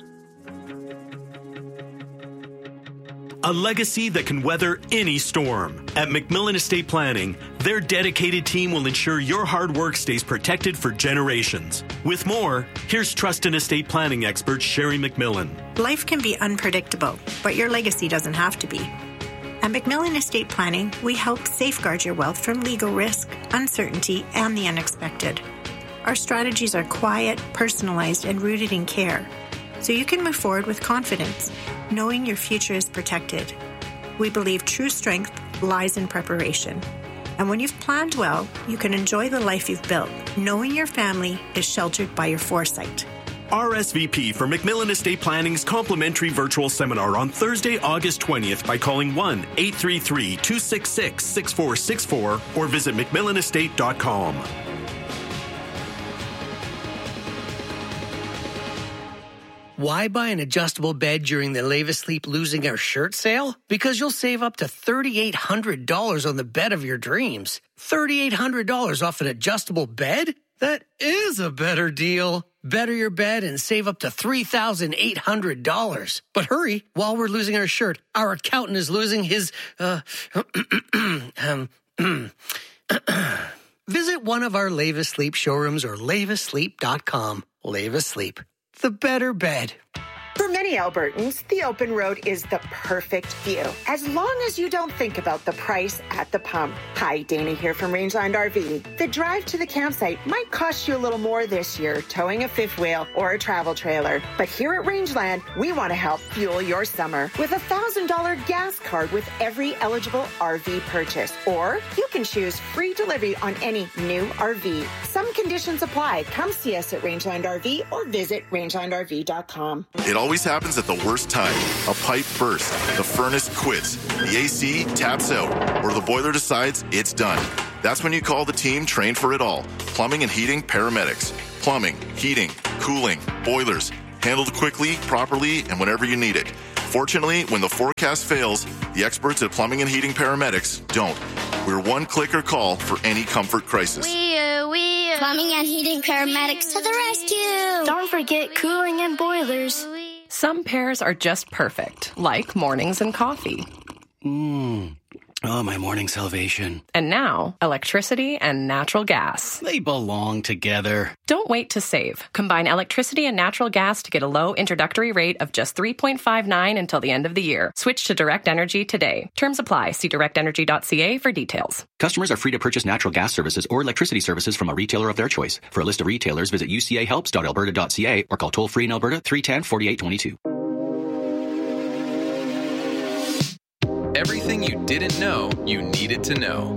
Speaker 9: A legacy that can weather any storm. At McMillan Estate Planning, their dedicated team will ensure your hard work stays protected for generations. With more, here's trust and estate planning expert Sherry McMillan.
Speaker 10: Life can be unpredictable, but your legacy doesn't have to be. At McMillan Estate Planning, we help safeguard your wealth from legal risk, uncertainty, and the unexpected. Our strategies are quiet, personalized, and rooted in care, so you can move forward with confidence, knowing your future is protected. We believe true strength lies in preparation. And when you've planned well, you can enjoy the life you've built, knowing your family is sheltered by your foresight.
Speaker 9: R S V P for McMillan Estate Planning's complimentary virtual seminar on Thursday, August twentieth by calling one eight three three, two six six, six four six four or visit mcmillan estate dot com.
Speaker 25: Why buy an adjustable bed during the Lave Asleep Losing Our Shirt sale? Because you'll save up to three thousand eight hundred dollars on the bed of your dreams. three thousand eight hundred dollars off an adjustable bed? That is a better deal. Better your bed and save up to three thousand eight hundred dollars. But hurry, while we're losing our shirt, our accountant is losing his, uh, um, visit one of our Lave Asleep showrooms or lave asleep dot com. Lave Asleep. The better bed.
Speaker 12: For many Albertans, the open road is the perfect view, as long as you don't think about the price at the pump. Hi, Dana here from Rangeland R V. The drive to the campsite might cost you a little more this year, towing a fifth wheel or a travel trailer. But here at Rangeland, we want to help fuel your summer with a one thousand dollars gas card with every eligible R V purchase. Or you can choose free delivery on any new R V. Some conditions apply. Come see us at Rangeland R V or visit rangeland r v dot com.
Speaker 13: It always happens at the worst time. A pipe bursts, the furnace quits, the A C taps out, or the boiler decides it's done. That's when you call the team trained for it all. Plumbing and heating paramedics. Plumbing, heating, cooling, boilers. Handled quickly, properly, and whenever you need it. Fortunately, when the forecast fails, the experts at Plumbing and Heating Paramedics don't. We're one click or call for any comfort crisis.
Speaker 15: We are, we are. Plumbing and Heating Paramedics to the rescue.
Speaker 16: Don't forget cooling and boilers.
Speaker 23: Some pairs are just perfect, like mornings and coffee.
Speaker 17: Mmm. Oh, my morning salvation.
Speaker 23: And now, electricity and natural gas.
Speaker 17: They belong together.
Speaker 23: Don't wait to save. Combine electricity and natural gas to get a low introductory rate of just three point five nine until the end of the year. Switch to Direct Energy today. Terms apply. See direct energy dot c a for details.
Speaker 26: Customers are free to purchase natural gas services or electricity services from a retailer of their choice. For a list of retailers, visit u c a helps dot alberta dot c a or call toll-free in Alberta three one zero, four eight two two.
Speaker 3: Everything you didn't know you needed to know.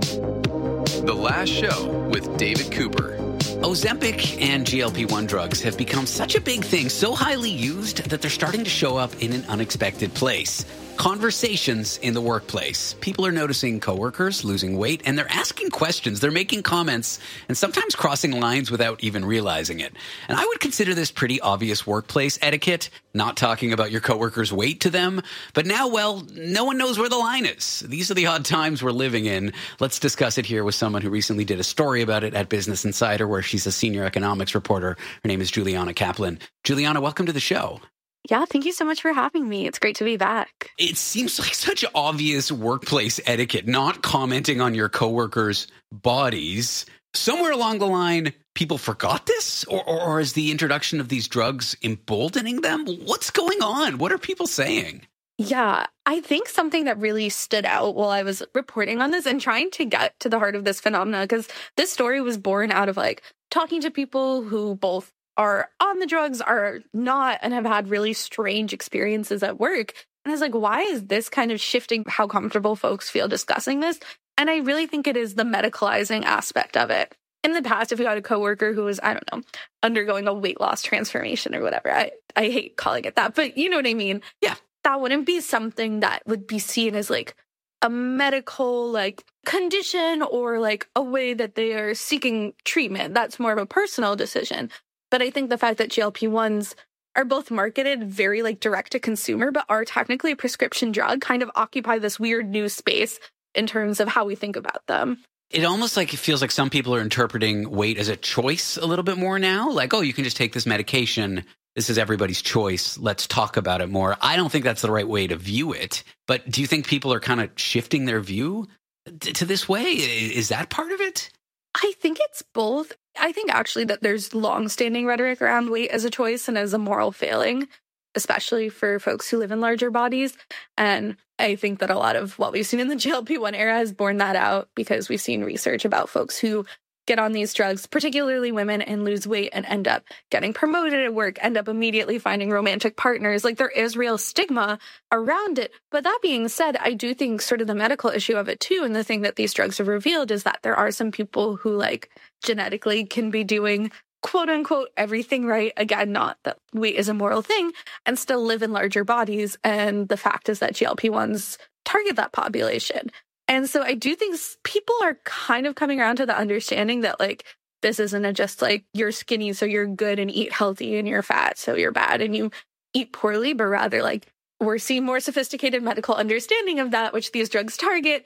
Speaker 3: The Last Show with David Cooper.
Speaker 2: Ozempic and G L P one drugs have become such a big thing, so highly used, that they're starting to show up in an unexpected place. Conversations in the workplace. People are noticing coworkers losing weight, and they're asking questions. They're making comments, and sometimes crossing lines without even realizing it. And I would consider this pretty obvious workplace etiquette, not talking about your coworkers' weight to them. But now, well, no one knows where the line is. These are the odd times we're living in. Let's discuss it here with someone who recently did a story about it at Business Insider, where she's a senior economics reporter. Her name is Juliana Kaplan. Juliana, welcome to the show.
Speaker 27: Yeah, thank you so much for having me. It's great to be back.
Speaker 2: It seems like such obvious workplace etiquette, not commenting on your coworkers' bodies. Somewhere along the line, people forgot this? Or, or, or is the introduction of these drugs emboldening them? What's going on? What are people saying?
Speaker 27: Yeah, I think something that really stood out while I was reporting on this and trying to get to the heart of this phenomena, because this story was born out of like talking to people who both are on the drugs, are not, and have had really strange experiences at work. And I was like, why is this kind of shifting how comfortable folks feel discussing this? And I really think it is the medicalizing aspect of it. In the past, if you had a coworker who was, I don't know, undergoing a weight loss transformation or whatever, I, I hate calling it that, but you know what I mean?
Speaker 2: Yeah.
Speaker 27: That wouldn't be something that would be seen as like a medical like condition or like a way that they are seeking treatment. That's more of a personal decision. But I think the fact that G L P ones are both marketed very like direct to consumer, but are technically a prescription drug, kind of occupy this weird new space in terms of how we think about them.
Speaker 2: It almost like it feels like some people are interpreting weight as a choice a little bit more now. Like, oh, you can just take this medication. This is everybody's choice. Let's talk about it more. I don't think that's the right way to view it. But do you think people are kind of shifting their view to this way? Is that part of it?
Speaker 27: I think it's both. I think actually that there's long-standing rhetoric around weight as a choice and as a moral failing, especially for folks who live in larger bodies. And I think that a lot of what we've seen in the G L P one era has borne that out, because we've seen research about folks who get on these drugs, particularly women, and lose weight and end up getting promoted at work, end up immediately finding romantic partners. Like, there is real stigma around it. But that being said, I do think sort of the medical issue of it too, and the thing that these drugs have revealed, is that there are some people who like genetically can be doing quote unquote everything right. Again, not that weight is a moral thing, and still live in larger bodies. And the fact is that G L P ones target that population. And so I do think people are kind of coming around to the understanding that, like, this isn't a just like you're skinny, so you're good, and eat healthy, and you're fat, so you're bad, and you eat poorly, but rather like we're seeing more sophisticated medical understanding of that, which these drugs target.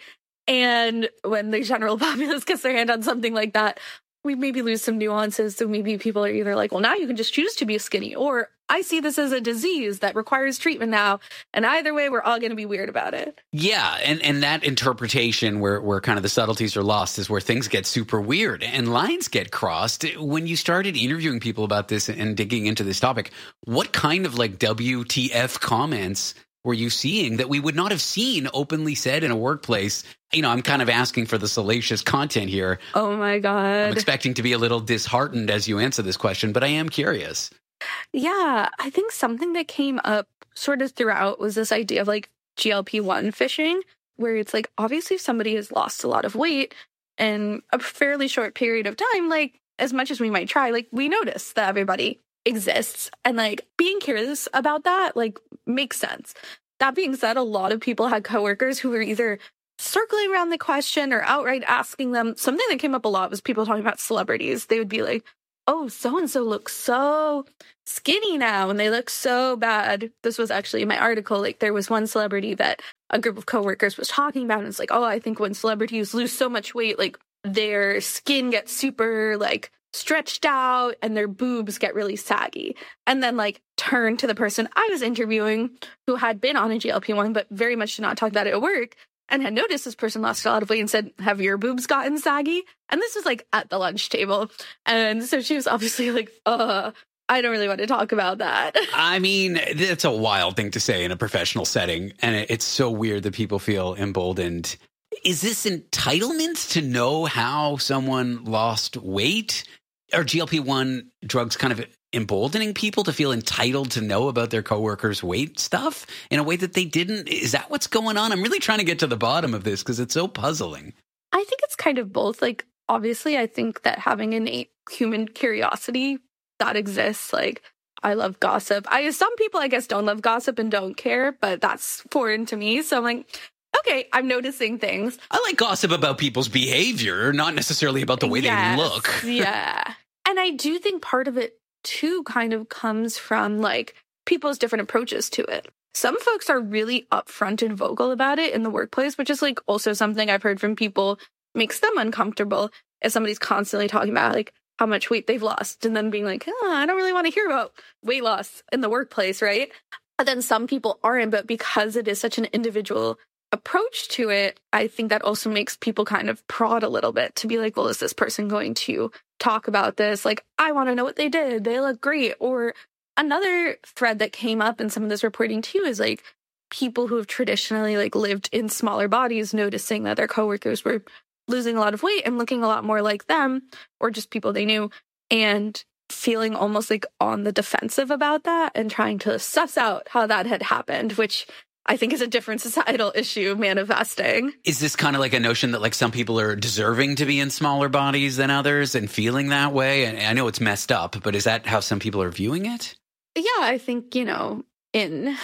Speaker 27: And when the general populace gets their hand on something like that, we maybe lose some nuances. So maybe people are either like, well, now you can just choose to be skinny, or I see this as a disease that requires treatment now. And either way, we're all going to be weird about it.
Speaker 2: Yeah, and, and that interpretation where, where kind of the subtleties are lost is where things get super weird and lines get crossed. When you started interviewing people about this and digging into this topic, what kind of like W T F comments were you seeing that we would not have seen openly said in a workplace? You know, I'm kind of asking for the salacious content here.
Speaker 27: Oh, my God.
Speaker 2: I'm expecting to be a little disheartened as you answer this question, but I am curious.
Speaker 27: Yeah, I think something that came up sort of throughout was this idea of like G L P one fishing, where it's like, obviously, if somebody has lost a lot of weight in a fairly short period of time, like as much as we might try, like we notice that everybody exists, and like being curious about that like makes sense. That being said, a lot of people had coworkers who were either circling around the question or outright asking them. Something that came up a lot was people talking about celebrities. They would be like, oh, so-and-so looks so skinny now and they look so bad. This was actually in my article. Like there was one celebrity that a group of coworkers was talking about, and it's like, oh, I think when celebrities lose so much weight, like their skin gets super like stretched out and their boobs get really saggy. And then like turn to the person I was interviewing who had been on a G L P one but very much did not talk about it at work, and had noticed this person lost a lot of weight and said, have your boobs gotten saggy? And this was like at the lunch table. And so she was obviously like, uh, I don't really want to talk about that.
Speaker 2: I mean, it's a wild thing to say in a professional setting. And it's so weird that people feel emboldened. Is this entitlement to know how someone lost weight? Are G L P one drugs kind of emboldening people to feel entitled to know about their coworkers' weight stuff in a way that they didn't? Is that what's going on? I'm really trying to get to the bottom of this because it's so puzzling.
Speaker 27: I think it's kind of both. Like, obviously, I think that having innate human curiosity that exists, like, I love gossip. I some people, I guess, don't love gossip and don't care, but that's foreign to me. So I'm like, okay, I'm noticing things.
Speaker 2: I like gossip about people's behavior, not necessarily about the way
Speaker 27: yes,
Speaker 2: they look.
Speaker 27: Yeah. And I do think part of it, too, kind of comes from, like, people's different approaches to it. Some folks are really upfront and vocal about it in the workplace, which is, like, also something I've heard from people makes them uncomfortable if somebody's constantly talking about, like, how much weight they've lost and then being like, oh, I don't really want to hear about weight loss in the workplace, right? But then some people aren't, but because it is such an individual approach to it, I think that also makes people kind of prod a little bit to be like, well, is this person going to talk about this? Like, I want to know what they did. They look great. Or another thread that came up in some of this reporting too is like people who have traditionally like lived in smaller bodies noticing that their coworkers were losing a lot of weight and looking a lot more like them, or just people they knew, and feeling almost like on the defensive about that and trying to suss out how that had happened, which I think is a different societal issue manifesting.
Speaker 2: Is this kind of like a notion that like some people are deserving to be in smaller bodies than others and feeling that way? And I know it's messed up, but is that how some people are viewing it?
Speaker 27: Yeah, I think, you know, in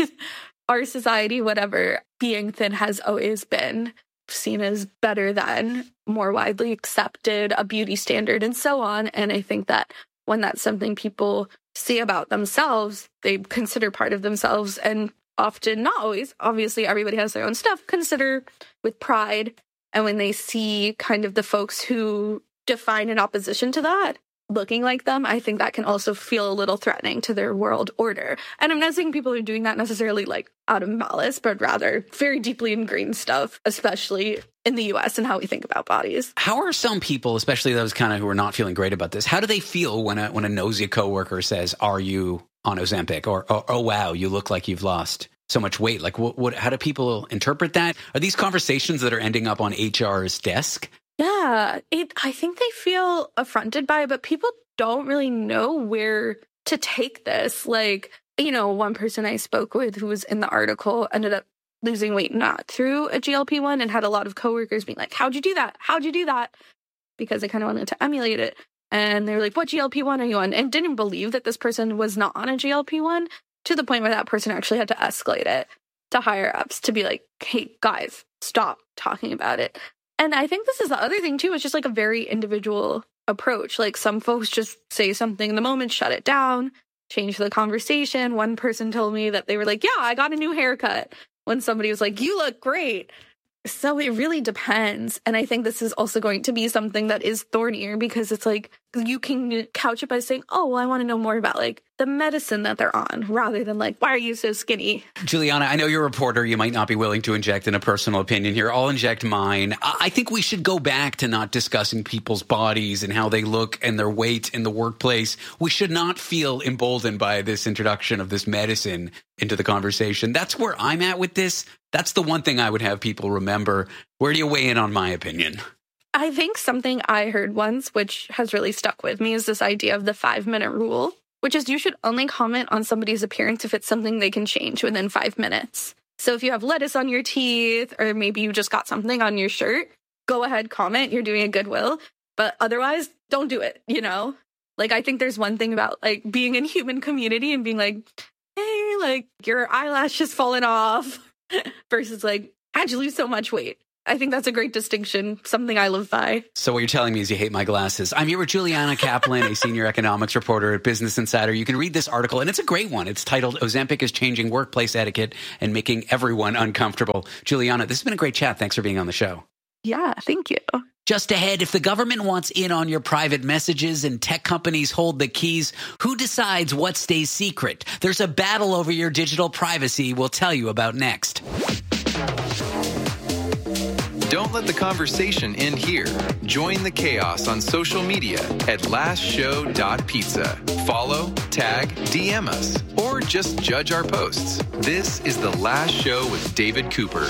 Speaker 27: our society, whatever, being thin has always been seen as better than, more widely accepted, a beauty standard, and so on. And I think that when that's something people see about themselves, they consider part of themselves, and often, not always, obviously everybody has their own stuff, consider with pride. And when they see kind of the folks who define in opposition to that looking like them, I think that can also feel a little threatening to their world order. And I'm not saying people are doing that necessarily like out of malice, but rather very deeply ingrained stuff, especially in the U S and how we think about bodies.
Speaker 2: How are some people, especially those kind of who are not feeling great about this, how do they feel when a when a nosy coworker says, are you on Ozempic? Or, or oh, wow, you look like you've lost so much weight? Like, what, what, how do people interpret that? Are these conversations that are ending up on H R's desk?
Speaker 27: Yeah, it. I think they feel affronted by it, but people don't really know where to take this. Like, you know, one person I spoke with who was in the article ended up losing weight not through a G L P one and had a lot of coworkers being like, how'd you do that? How'd you do that? Because they kind of wanted to emulate it. And they were like, what G L P one are you on? And didn't believe that this person was not on a G L P one, to the point where that person actually had to escalate it to higher ups to be like, hey, guys, stop talking about it. And I think this is the other thing, too. It's just like a very individual approach. Like some folks just say something in the moment, shut it down, change the conversation. One person told me that they were like, yeah, I got a new haircut, when somebody was like, you look great. So it really depends. And I think this is also going to be something that is thornier because it's like you can couch it by saying, oh, well, I want to know more about like the medicine that they're on rather than like, why are you so skinny?
Speaker 2: Juliana, I know you're a reporter. You might not be willing to inject in a personal opinion here. I'll inject mine. I think we should go back to not discussing people's bodies and how they look and their weight in the workplace. We should not feel emboldened by this introduction of this medicine into the conversation. That's where I'm at with this. That's the one thing I would have people remember. Where do you weigh in on my opinion?
Speaker 27: I think something I heard once, which has really stuck with me, is this idea of the five-minute rule, which is you should only comment on somebody's appearance if it's something they can change within five minutes. So if you have lettuce on your teeth, or maybe you just got something on your shirt, go ahead, comment. You're doing a goodwill. But otherwise, don't do it, you know? Like, I think there's one thing about, like, being in human community and being like, hey, like, your eyelash has fallen off. Versus like, how'd you lose so much weight? I think that's a great distinction, something I live by.
Speaker 2: So what you're telling me is you hate my glasses. I'm here with Juliana Kaplan, a senior economics reporter at Business Insider. You can read this article, and it's a great one. It's titled, Ozempic is Changing Workplace Etiquette and Making Everyone Uncomfortable. Juliana, this has been a great chat. Thanks for being on the show.
Speaker 27: Yeah, thank you.
Speaker 2: Just ahead, if the government wants in on your private messages and tech companies hold the keys, who decides what stays secret? There's a battle over your digital privacy we'll tell you about next.
Speaker 3: Don't let the conversation end here. Join the chaos on social media at last show dot pizza. Follow, tag, D M us, or just judge our posts. This is The Last Show with David Cooper.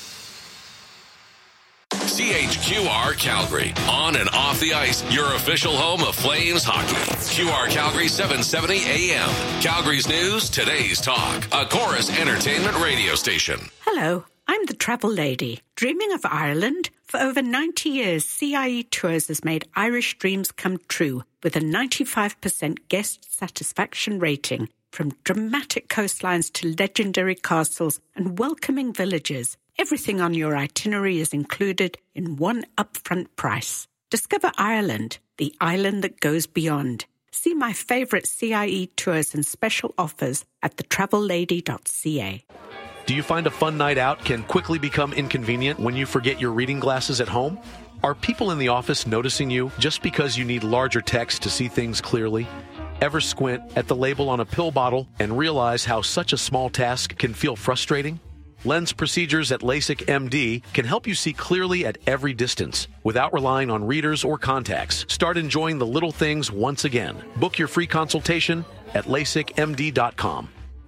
Speaker 5: C H Q R Calgary, on and off the ice, your official home of Flames hockey. Q R Calgary seven seventy A M. Calgary's news, today's talk. A Chorus Entertainment radio station.
Speaker 10: Hello, I'm the travel lady. Dreaming of Ireland? For over ninety years, C I E Tours has made Irish dreams come true with a ninety-five percent guest satisfaction rating. From dramatic coastlines to legendary castles and welcoming villages, everything on your itinerary is included in one upfront price. Discover Ireland, the island that goes beyond. See my favourite C I E tours and special offers at the travel lady dot c a.
Speaker 11: Do you find a fun night out can quickly become inconvenient when you forget your reading glasses at home? Are people in the office noticing you just because you need larger text to see things clearly? Ever squint at the label on a pill bottle and realize how such a small task can feel frustrating? Lens procedures at LASIK M D can help you see clearly at every distance without relying on readers or contacts. Start enjoying the little things once again. Book your free consultation at lasik m d dot com.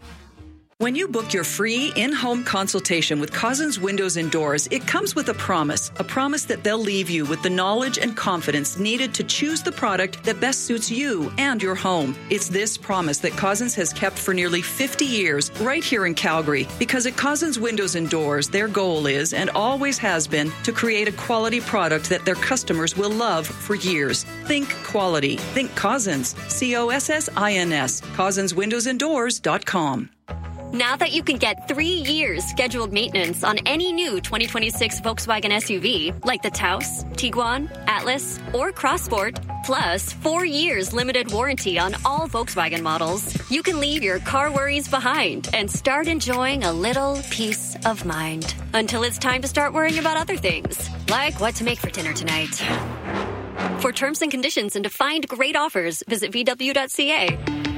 Speaker 14: When you book your free in-home consultation with Cousins Windows and Doors, it comes with a promise, a promise that they'll leave you with the knowledge and confidence needed to choose the product that best suits you and your home. It's this promise that Cousins has kept for nearly fifty years right here in Calgary, because at Cousins Windows and Doors, their goal is, and always has been, to create a quality product that their customers will love for years. Think quality. Think Cousins. C O S S I N S. Cousins Windows and Doors dot com.
Speaker 18: Now that you can get three years scheduled maintenance on any new twenty twenty-six Volkswagen S U V, like the Taos, Tiguan, Atlas, or Crossport, plus four years limited warranty on all Volkswagen models, you can leave your car worries behind and start enjoying a little peace of mind. Until it's time to start worrying about other things, like what to make for dinner tonight. For terms and conditions and to find great offers, visit v w dot c a.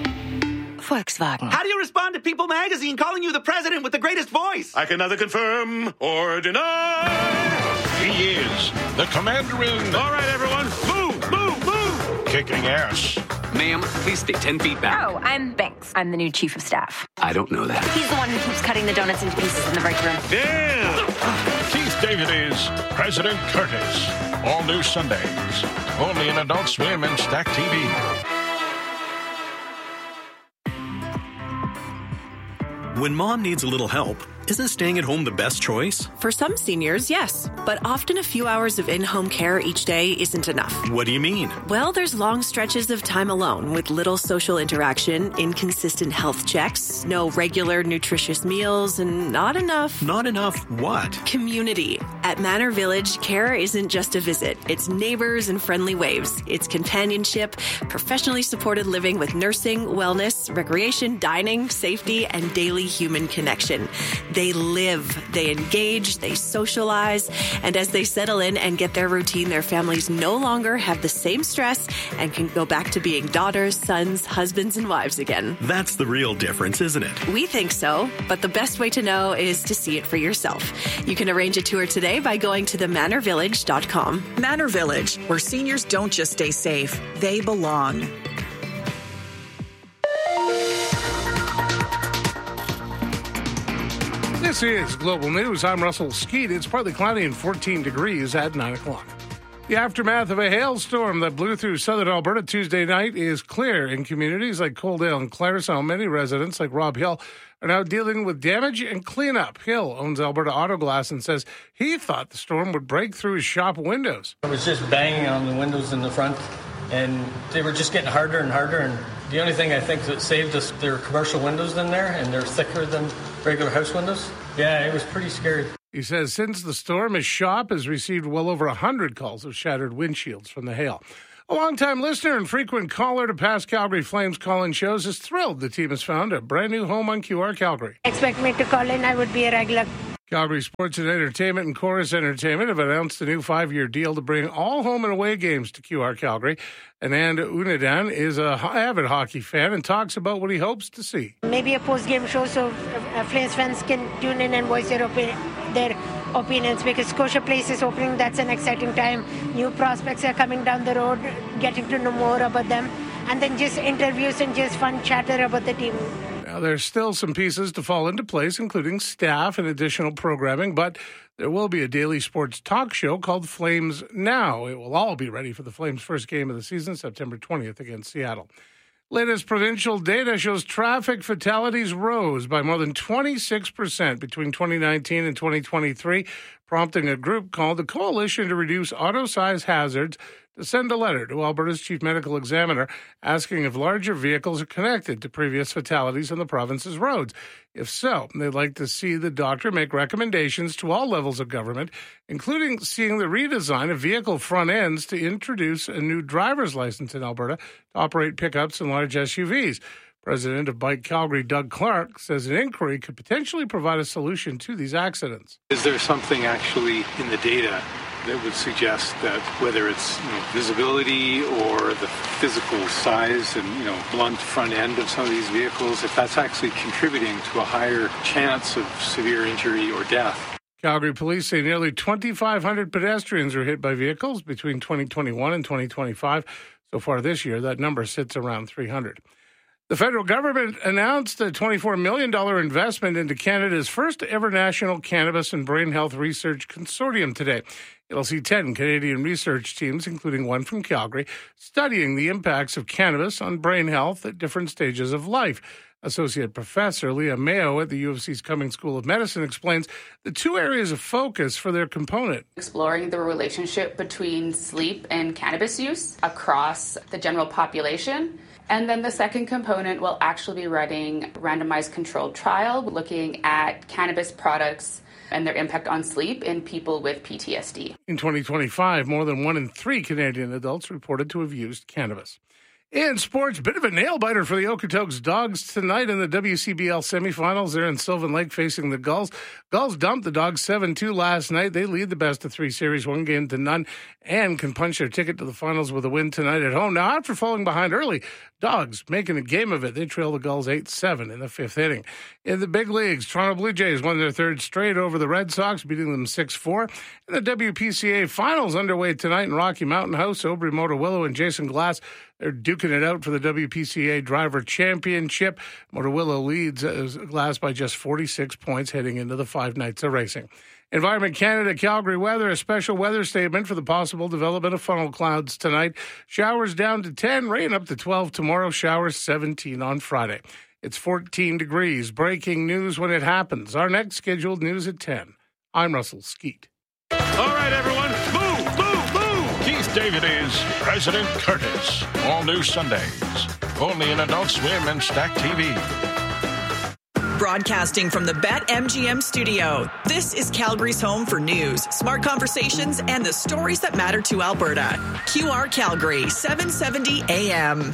Speaker 19: Volkswagen.
Speaker 20: How do you respond to People magazine calling you the president with the greatest voice?
Speaker 21: I can neither confirm or deny. He is the commander in...
Speaker 20: All right, everyone. Move, move, move.
Speaker 21: Kicking ass.
Speaker 24: Ma'am, please stay ten feet back.
Speaker 19: Oh, I'm Banks. I'm the new chief of staff.
Speaker 24: I don't know that.
Speaker 19: He's the one who keeps cutting the donuts into pieces in the break room.
Speaker 21: Damn! Keith David is President Curtis. All new Sundays. Only in Adult Swim and Stack T V.
Speaker 9: When mom needs a little help, isn't staying at home the best choice?
Speaker 28: For some seniors, yes. But often a few hours of in-home care each day isn't enough.
Speaker 9: What do you mean?
Speaker 28: Well, there's long stretches of time alone with little social interaction, inconsistent health checks, no regular nutritious meals, and not enough...
Speaker 9: Not enough what?
Speaker 28: Community. At Manor Village, care isn't just a visit. It's neighbors and friendly waves. It's companionship, professionally supported living with nursing, wellness, recreation, dining, safety, and daily human connection. They live, they engage, they socialize, and as they settle in and get their routine, their families no longer have the same stress and can go back to being daughters, sons, husbands, and wives again.
Speaker 9: That's the real difference, isn't it?
Speaker 28: We think so, but the best way to know is to see it for yourself. You can arrange a tour today by going to the manor village dot com.
Speaker 1: Manor Village, where seniors don't just stay safe, they belong.
Speaker 4: This is Global News. I'm Russell Skeet. It's partly cloudy and fourteen degrees at nine o'clock. The aftermath of a hailstorm that blew through southern Alberta Tuesday night is clear. In communities like Coaldale and Claresholm, many residents like Rob Hill are now dealing with damage and cleanup. Hill owns Alberta Auto Glass and says he thought the storm would break through his shop windows.
Speaker 6: I was just banging on the windows in the front, and they were just getting harder and harder. And the only thing I think that saved us, there are commercial windows in there, and they're thicker than regular house windows. Yeah, it was pretty scary.
Speaker 4: He says since the storm, his shop has received well over one hundred calls of shattered windshields from the hail. A longtime listener and frequent caller to past Calgary Flames call-in shows is thrilled the team has found a brand new home on Q R Calgary.
Speaker 7: Expect me to call in, I would be a regular.
Speaker 4: Calgary Sports and Entertainment and Chorus Entertainment have announced a new five-year deal to bring all home and away games to Q R Calgary. Anand Unadan is a avid hockey fan and talks about what he hopes to see.
Speaker 7: Maybe a post-game show so uh, Flames fans can tune in and voice their, opi- their opinions, because Scotia Place is opening. That's an exciting time. New prospects are coming down the road, getting to know more about them, and then just interviews and just fun chatter about the team.
Speaker 4: Now, there's still some pieces to fall into place, including staff and additional programming, but there will be a daily sports talk show called Flames Now. It will all be ready for the Flames' first game of the season, September twentieth against Seattle. Latest provincial data shows traffic fatalities rose by more than twenty-six percent between twenty nineteen and twenty twenty-three, prompting a group called the Coalition to Reduce Auto-Size Hazards to send a letter to Alberta's chief medical examiner asking if larger vehicles are connected to previous fatalities on the province's roads. If so, they'd like to see the doctor make recommendations to all levels of government, including seeing the redesign of vehicle front ends to introduce a new driver's license in Alberta to operate pickups and large S U Vs. President of Bike Calgary, Doug Clark, says an inquiry could potentially provide a solution to these accidents.
Speaker 8: Is there something actually in the data that would suggest that whether it's you know, visibility or the physical size and you know blunt front end of some of these vehicles, if that's actually contributing to a higher chance of severe injury or death?
Speaker 4: Calgary police say nearly twenty-five hundred pedestrians were hit by vehicles between twenty twenty-one and twenty twenty-five. So far this year, that number sits around three hundred. The federal government announced a twenty-four million dollars investment into Canada's first ever national cannabis and brain health research consortium today. It'll see ten Canadian research teams, including one from Calgary, studying the impacts of cannabis on brain health at different stages of life. Associate Professor Leah Mayo at the U of C's Cummings School of Medicine explains the two areas of focus for their component.
Speaker 12: Exploring the relationship between sleep and cannabis use across the general population. And then the second component will actually be running a randomized controlled trial looking at cannabis products and their impact on sleep in people with P T S D.
Speaker 4: In twenty twenty-five, more than one in three Canadian adults reported to have used cannabis. In sports, bit of a nail-biter for the Okotoks Dogs tonight in the W C B L semifinals. They're in Sylvan Lake facing the Gulls. Gulls dumped the Dogs seven two last night. They lead the best-of-three series, one game to none, and can punch their ticket to the finals with a win tonight at home. Now, after falling behind early, Dogs making a game of it. They trail the Gulls eight seven in the fifth inning. In the big leagues, Toronto Blue Jays won their third straight over the Red Sox, beating them six four. And the W P C A finals underway tonight in Rocky Mountain House. Aubry Motorwillow and Jason Glass, they're duking it out for the W P C A Driver Championship. Motorwillow leads Glass by just forty-six points heading into the five nights of racing. Environment Canada, Calgary weather, a special weather statement for the possible development of funnel clouds tonight. Showers down to ten, rain up to twelve tomorrow, showers seventeen on Friday. It's fourteen degrees. Breaking news when it happens. Our next scheduled news at ten. I'm Russell Skeet.
Speaker 21: All right, everyone, boo, boo, boo! Keith David is President Curtis. All new Sundays. Only in Adult Swim and Stack T V.
Speaker 1: Broadcasting from the BetMGM studio, this is Calgary's home for news, smart conversations, and the stories that matter to Alberta. Q R Calgary, seven seventy A M.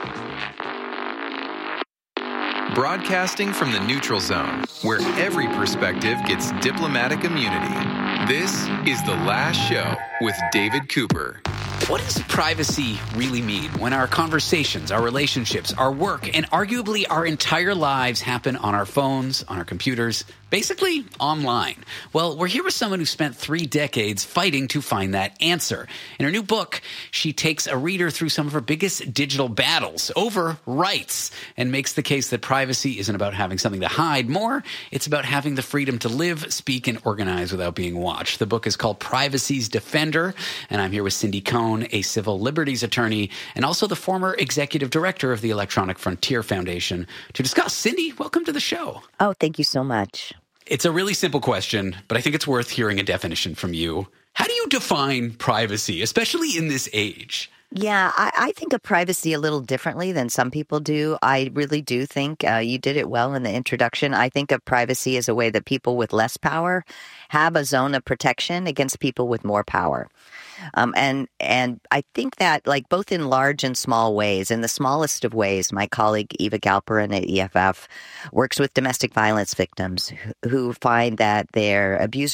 Speaker 3: Broadcasting from the neutral zone, where every perspective gets diplomatic immunity. This is The Last Show with David Cooper.
Speaker 2: What does privacy really mean when our conversations, our relationships, our work, and arguably our entire lives happen on our phones, on our computers, basically online? Well, we're here with someone who spent three decades fighting to find that answer. In her new book, she takes a reader through some of her biggest digital battles over rights and makes the case that privacy isn't about having something to hide. More, it's about having the freedom to live, speak, and organize without being watched. The book is called Privacy's Defender, and I'm here with Cindy Cohn, a civil liberties attorney, and also the former executive director of the Electronic Frontier Foundation, to discuss. Cindy, welcome to the show.
Speaker 13: Oh, thank you so much.
Speaker 2: It's a really simple question, but I think it's worth hearing a definition from you. How do you define privacy, especially in this age?
Speaker 13: Yeah, I, I think of privacy a little differently than some people do. I really do think uh, you did it well in the introduction. I think of privacy as a way that people with less power have a zone of protection against people with more power. Um, and and I think that, like, both in large and small ways, in the smallest of ways, my colleague Eva Galperin at E F F works with domestic violence victims who, who find that their abuser